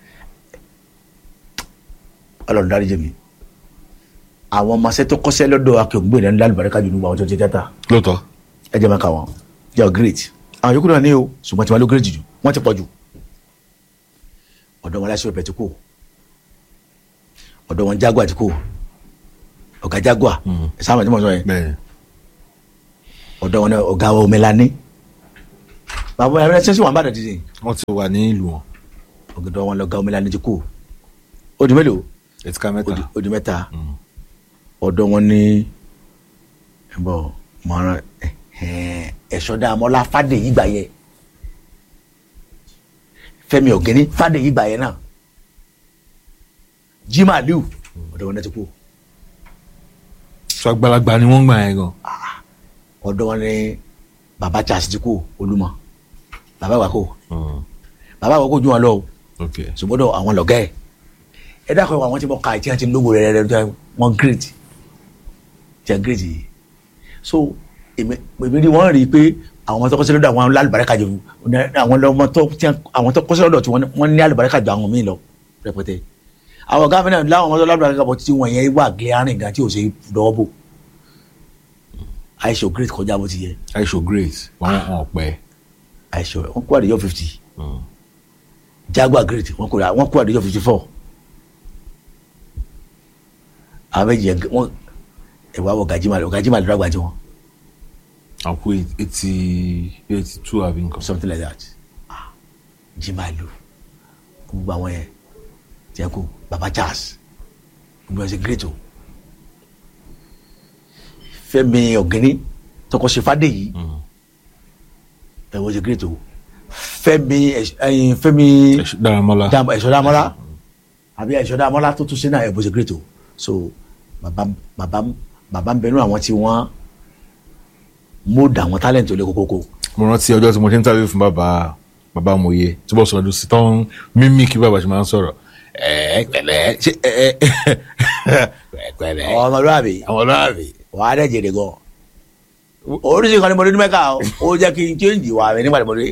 Ọlọ́run dáríjì mi àwọn ọmọọṣẹ́ tó kọ́ṣẹ́ lọ́dọ̀ Akin Ògúngbè náà lálùbáríkà jù nígbà àwọn tó ti tíátà. lóòótọ́. ẹ jẹ́ máa kà wọ́n yà great àwọn yòókù náà ní o ṣùgbọ́n tí wọ́n ló great jù wọ́n ti pọ̀ jù ọ̀dọ̀ wọn láṣẹ ọ̀pẹ̀ tí kò ọ̀dọ̀ wọn Jaguar tí kò ọ̀gá Jaguar ẹ̀ sáà mọ̀ tí mo sọ yẹn ọ̀dọ̀ wọn ni ọ̀gá wa Omilani bàbá ẹ̀rọ ẹ̀ṣẹ́ sì wà ń bàdàn dídì wọ́n ti wà ní ìlú wọn. ọ̀gá wọn lọ̀gá Omilani ti kú ó di mélòó ẹ̀tíkà mẹ́ta. ó di mẹ́ta ọ̀dọ̀ wọn ní ẹ̀bọ̀ mọ̀ràn ẹ̀ṣọ́dá amọ́lá Fádèyí gbà yẹ Fẹ́mi Ọ̀gẹ́ni Fádèyí gbà yẹ náà Jimoh Aliu ọ̀dọ̀ wọn náà ti kú. sọ àgbàlagbà ni wọ́n gbà yẹn gan. ọ̀dọ̀ wọn ní baba Charles ti kú Olúmọ baba wa kú baba wa kú ju wọn lọ o ṣùgbọ́n àwọn lọ́gá ẹ̀ ẹ dákọ̀ àwọn tí wọ́n ka ìtí wọn ti lówó rẹ̀ rẹ̀ wọ́n great jẹ́ great yìí so èmi rí wọ́n rí i pé àwọn tó kọ́sẹ́ lọ́dọ̀ àwọn alálùbáríkà jù àwọn ọmọ tó àwọn tó kọ́sẹ́ lọ́dọ̀ tí wọ́n ní alálùbáríkà jù àwọn míì lọ rẹpẹtẹ àwọn ọ̀gá mi náà láwọn ọmọ tó alálùbáríkà bọ̀ tí wọ́n yẹn wà glaring gan tí ò ṣe dọ́wọ́ bò aisho great kọjá bó ti yẹ. aisho great wọn hàn pẹ. aisho wọn kó àdéjọ fifty Jaguar great wọn kó wọn kó àdéjọ fifty four àwọn méjì yẹn wọn ẹwà wọ Gajimale Gajimale dàgbà tí wọn. àpò eighty eighty two àbí nǹkan. something like that ah Jimalu gbogbo àwọn yẹn tiẹ̀ kó baba Charles gbogbo ẹ̀ ṣe great o. Fẹ́mi Ọ̀gẹ́ni tọkọ ṣe Fádèyí ẹ wọ́n ṣe great o. Fẹ́mi ẹyin Fẹ́mi Dáramọ́lá ẹ̀ṣọ́ Dáramọ́lá àbí ẹ̀ṣọ́ Dáramọ́lá tó tún ṣe náà ẹ wọ́n ṣe great o. so bàbá bàbá bàbá ń bẹnu àwọn tí wọ́n mú dà àwọn talent olè kókókó. mo rántí ọjọ́ tí mo ṣe ń tàbí fún bàbá bàbá Moye tí bọ́ sọ̀rọ̀ sí tán mímí kí bàbá ṣe máa ń sọ̀rọ̀ ẹ pẹ̀lẹ́ ṣe ẹ ẹ pẹ̀lẹ́ ọmọlúwàbí ọmọlúwàbí wà á dẹ̀ jèrè gan oríṣi kan ní mo dé ní mẹ́ka ó jẹ́ kí n change wà mí nígbà tí mo dé.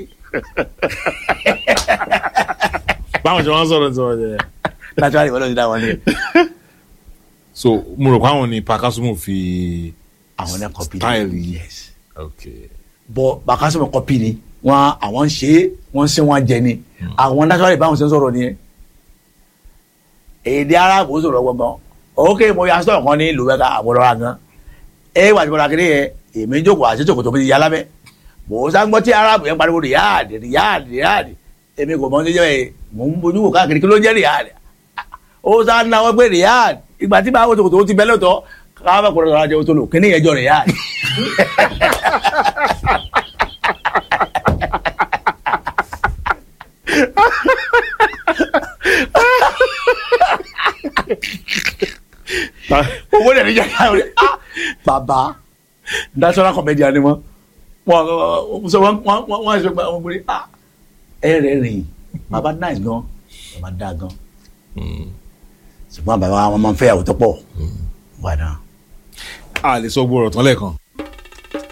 báwọn ṣe máa ń sọ̀rọ̀ tí wọ́n jẹ́. naturally wọ́n lọ sí dáwọn ní. so mo rò pé àwọn ni Pakasumu fi àwọn náà copy style yìí. yes. okay. bọ Pakasumu copy ni wọn àwọn ń ṣe é wọn ń ṣe wọn jẹ ni àwọn naturally báwọn ṣe ń sọ̀rọ̀ nìyẹn èdè Arabu sọ̀rọ̀ gbọ̀ngàn ok mo yà sọ̀rọ̀ kan ní ìlú mẹ́ka àbọ̀dọ̀ra gan ẹ wà tí mo ra kiri yẹn èmi jókòó àti jókòó tó fi yà lábẹ́ mo sá gbọ́ tí Arabu yẹn pariwo Riyadh Riyadh Riyadh èmi kò mọ ní jẹ́ ẹ mò ń bójú wò káàkiri kí ló jẹ́ Riyadh ó sá náwó pé Riyadh ìgbà tí báwo tó tó ti bẹ́ lọ́tọ̀ káwá bá kúrò lọ́ra jẹ́ tó lò kíní yẹn jọ Riyadh. owó dẹ̀ ní jẹ́ káyọ̀ rẹ̀ bàbá national comedian ni wọ́n wọ́n sọ wọ́n wọ́n wọ́n ṣe gba ọmọ gbé ẹ rẹ̀ rìn bàbá nice gan bàbá dá gan ṣùgbọ́n bàbá wọn máa ń fẹ́ ìyàwó tó pọ̀ wà náà. a lè sọ gbọ́dọ̀ tán lẹ́ẹ̀kan.